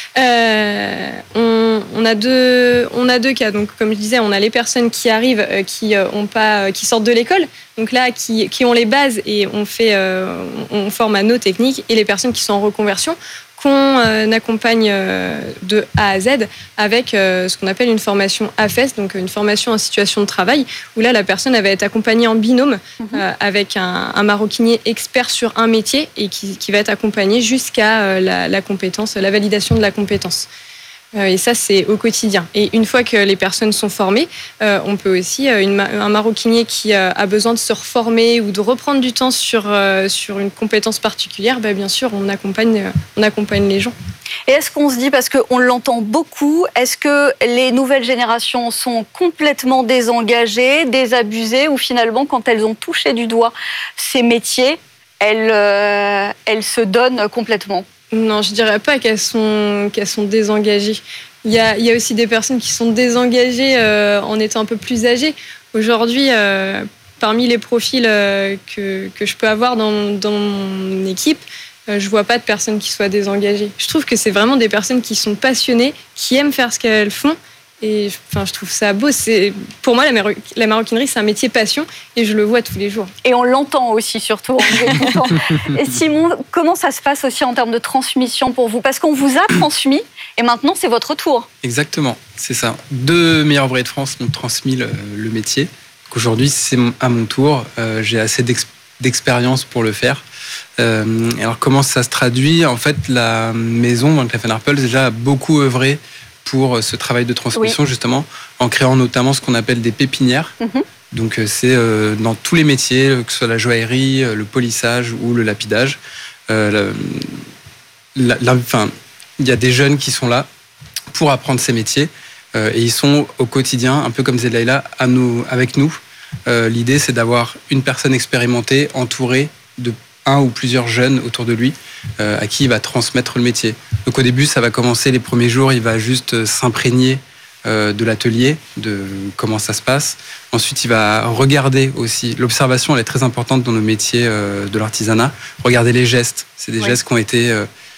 S14: Euh, on, on, a deux, on a deux cas. Donc, comme je disais, on a les personnes qui arrivent, euh, qui, euh, ont pas, euh, qui sortent de l'école, donc là, qui, qui ont les bases et on, fait, euh, on forme à nos techniques, et les personnes qui sont en reconversion, qu'on euh, accompagne euh, de A à Z avec euh, ce qu'on appelle une formation A F E S, donc une formation en situation de travail, où là, la personne elle va être accompagnée en binôme mmh. euh, avec un, un maroquinier expert sur un métier et qui, qui va être accompagné jusqu'à euh, la, la compétence, la validation de la compétence. Et ça, c'est au quotidien. Et une fois que les personnes sont formées, euh, on peut aussi, euh, une, un maroquinier qui euh, a besoin de se reformer ou de reprendre du temps sur, euh, sur une compétence particulière, bah, bien sûr, on accompagne, euh, on accompagne les gens.
S12: Et est-ce qu'on se dit, parce qu'on l'entend beaucoup, est-ce que les nouvelles générations sont complètement désengagées, désabusées, ou finalement, quand elles ont touché du doigt ces métiers, elles, euh, elles se donnent complètement ?
S14: Non, je dirais pas qu'elles sont, qu'elles sont désengagées. Il y a, il y a aussi des personnes qui sont désengagées euh, en étant un peu plus âgées. Aujourd'hui, euh, parmi les profils euh, que, que je peux avoir dans, dans mon équipe, euh, je vois pas de personnes qui soient désengagées. Je trouve que c'est vraiment des personnes qui sont passionnées, qui aiment faire ce qu'elles font. Et enfin, je trouve ça beau. C'est, pour moi, la, maro- la maroquinerie, c'est un métier passion et je le vois tous les jours.
S12: Et on l'entend aussi, surtout. Et Simon, comment ça se passe aussi en termes de transmission pour vous ? Parce qu'on vous a transmis et maintenant, c'est votre tour.
S15: Exactement, c'est ça. Deux meilleurs ouvriers de France m'ont transmis le, le métier. Donc aujourd'hui, c'est à mon tour. Euh, j'ai assez d'ex- d'expérience pour le faire. Euh, alors, comment ça se traduit ? En fait, la maison, Van Cleef and Arpels, déjà a beaucoup œuvré pour ce travail de transmission, oui. justement, en créant notamment ce qu'on appelle des pépinières. Mm-hmm. Donc, c'est euh, dans tous les métiers, que ce soit la joaillerie, le polissage ou le lapidage. Euh, la, la, enfin, il y a des jeunes qui sont là pour apprendre ces métiers euh, et ils sont au quotidien, un peu comme Leïla, à nous, avec nous. Euh, l'idée, c'est d'avoir une personne expérimentée entourée de un ou plusieurs jeunes autour de lui euh, à qui il va transmettre le métier. Donc au début, ça va commencer les premiers jours, il va juste s'imprégner euh, de l'atelier, de comment ça se passe. Ensuite, il va regarder aussi. L'observation, elle est très importante dans nos métiers euh, de l'artisanat. Regarder les gestes. C'est des oui. gestes qui ont été euh,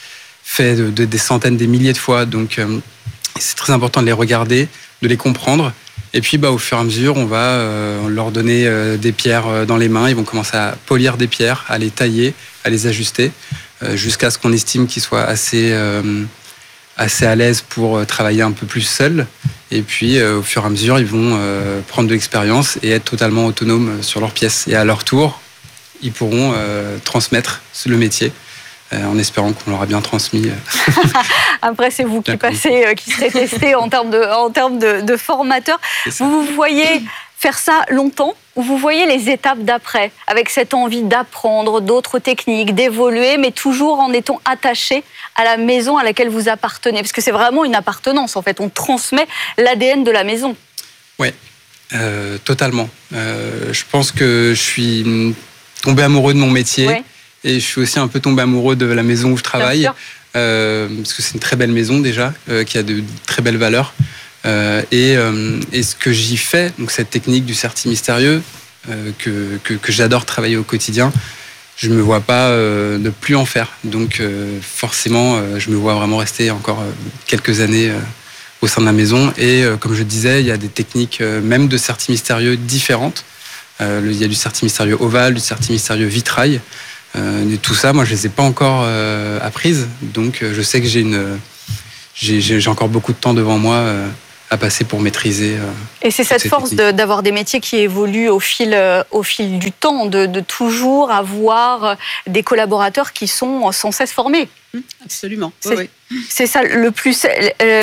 S15: faits de, de, des centaines, des milliers de fois. Donc, euh, c'est très important de les regarder, de les comprendre. Et puis, bah, au fur et à mesure, on va euh, leur donner euh, des pierres dans les mains. Ils vont commencer à polir des pierres, à les tailler, à les ajuster, euh, jusqu'à ce qu'on estime qu'ils soient assez, euh, assez à l'aise pour travailler un peu plus seuls. Et puis, euh, au fur et à mesure, ils vont euh, prendre de l'expérience et être totalement autonomes sur leurs pièces. Et à leur tour, ils pourront euh, transmettre le métier. Euh, en espérant qu'on leur a bien transmis.
S12: Après, c'est vous qui passez, euh, qui serez testé en termes de, en termes de, de formateur. Vous vous voyez faire ça longtemps ou vous voyez les étapes d'après, avec cette envie d'apprendre d'autres techniques, d'évoluer, mais toujours en étant attaché à la maison à laquelle vous appartenez? Parce que c'est vraiment une appartenance, en fait. On transmet l'A D N de la maison.
S15: Oui, euh, totalement. Euh, je pense que je suis tombé amoureux de mon métier. Ouais. Et je suis aussi un peu tombé amoureux de la maison où je travaille, euh, parce que c'est une très belle maison déjà, euh, qui a de, de très belles valeurs. Euh, et, euh, et ce que j'y fais, donc cette technique du certi mystérieux, euh, que, que, que j'adore travailler au quotidien, je ne me vois pas euh, ne plus en faire. Donc euh, forcément, euh, je me vois vraiment rester encore euh, quelques années euh, au sein de la maison. Et euh, comme je disais, il y a des techniques, euh, même de certi mystérieux différentes. Euh, il y a du certi mystérieux ovale, du certi mystérieux vitrail. Euh, et tout ça, moi, je les ai pas encore euh, apprises, donc euh, je sais que j'ai une, j'ai, j'ai encore beaucoup de temps devant moi euh, à passer pour maîtriser. Euh,
S12: et c'est cette force de, d'avoir des métiers qui évoluent au fil, euh, au fil du temps, de, de toujours avoir des collaborateurs qui sont sans cesse formés.
S13: Absolument.
S12: C'est,
S13: oui, oui.
S12: c'est ça le plus. Euh,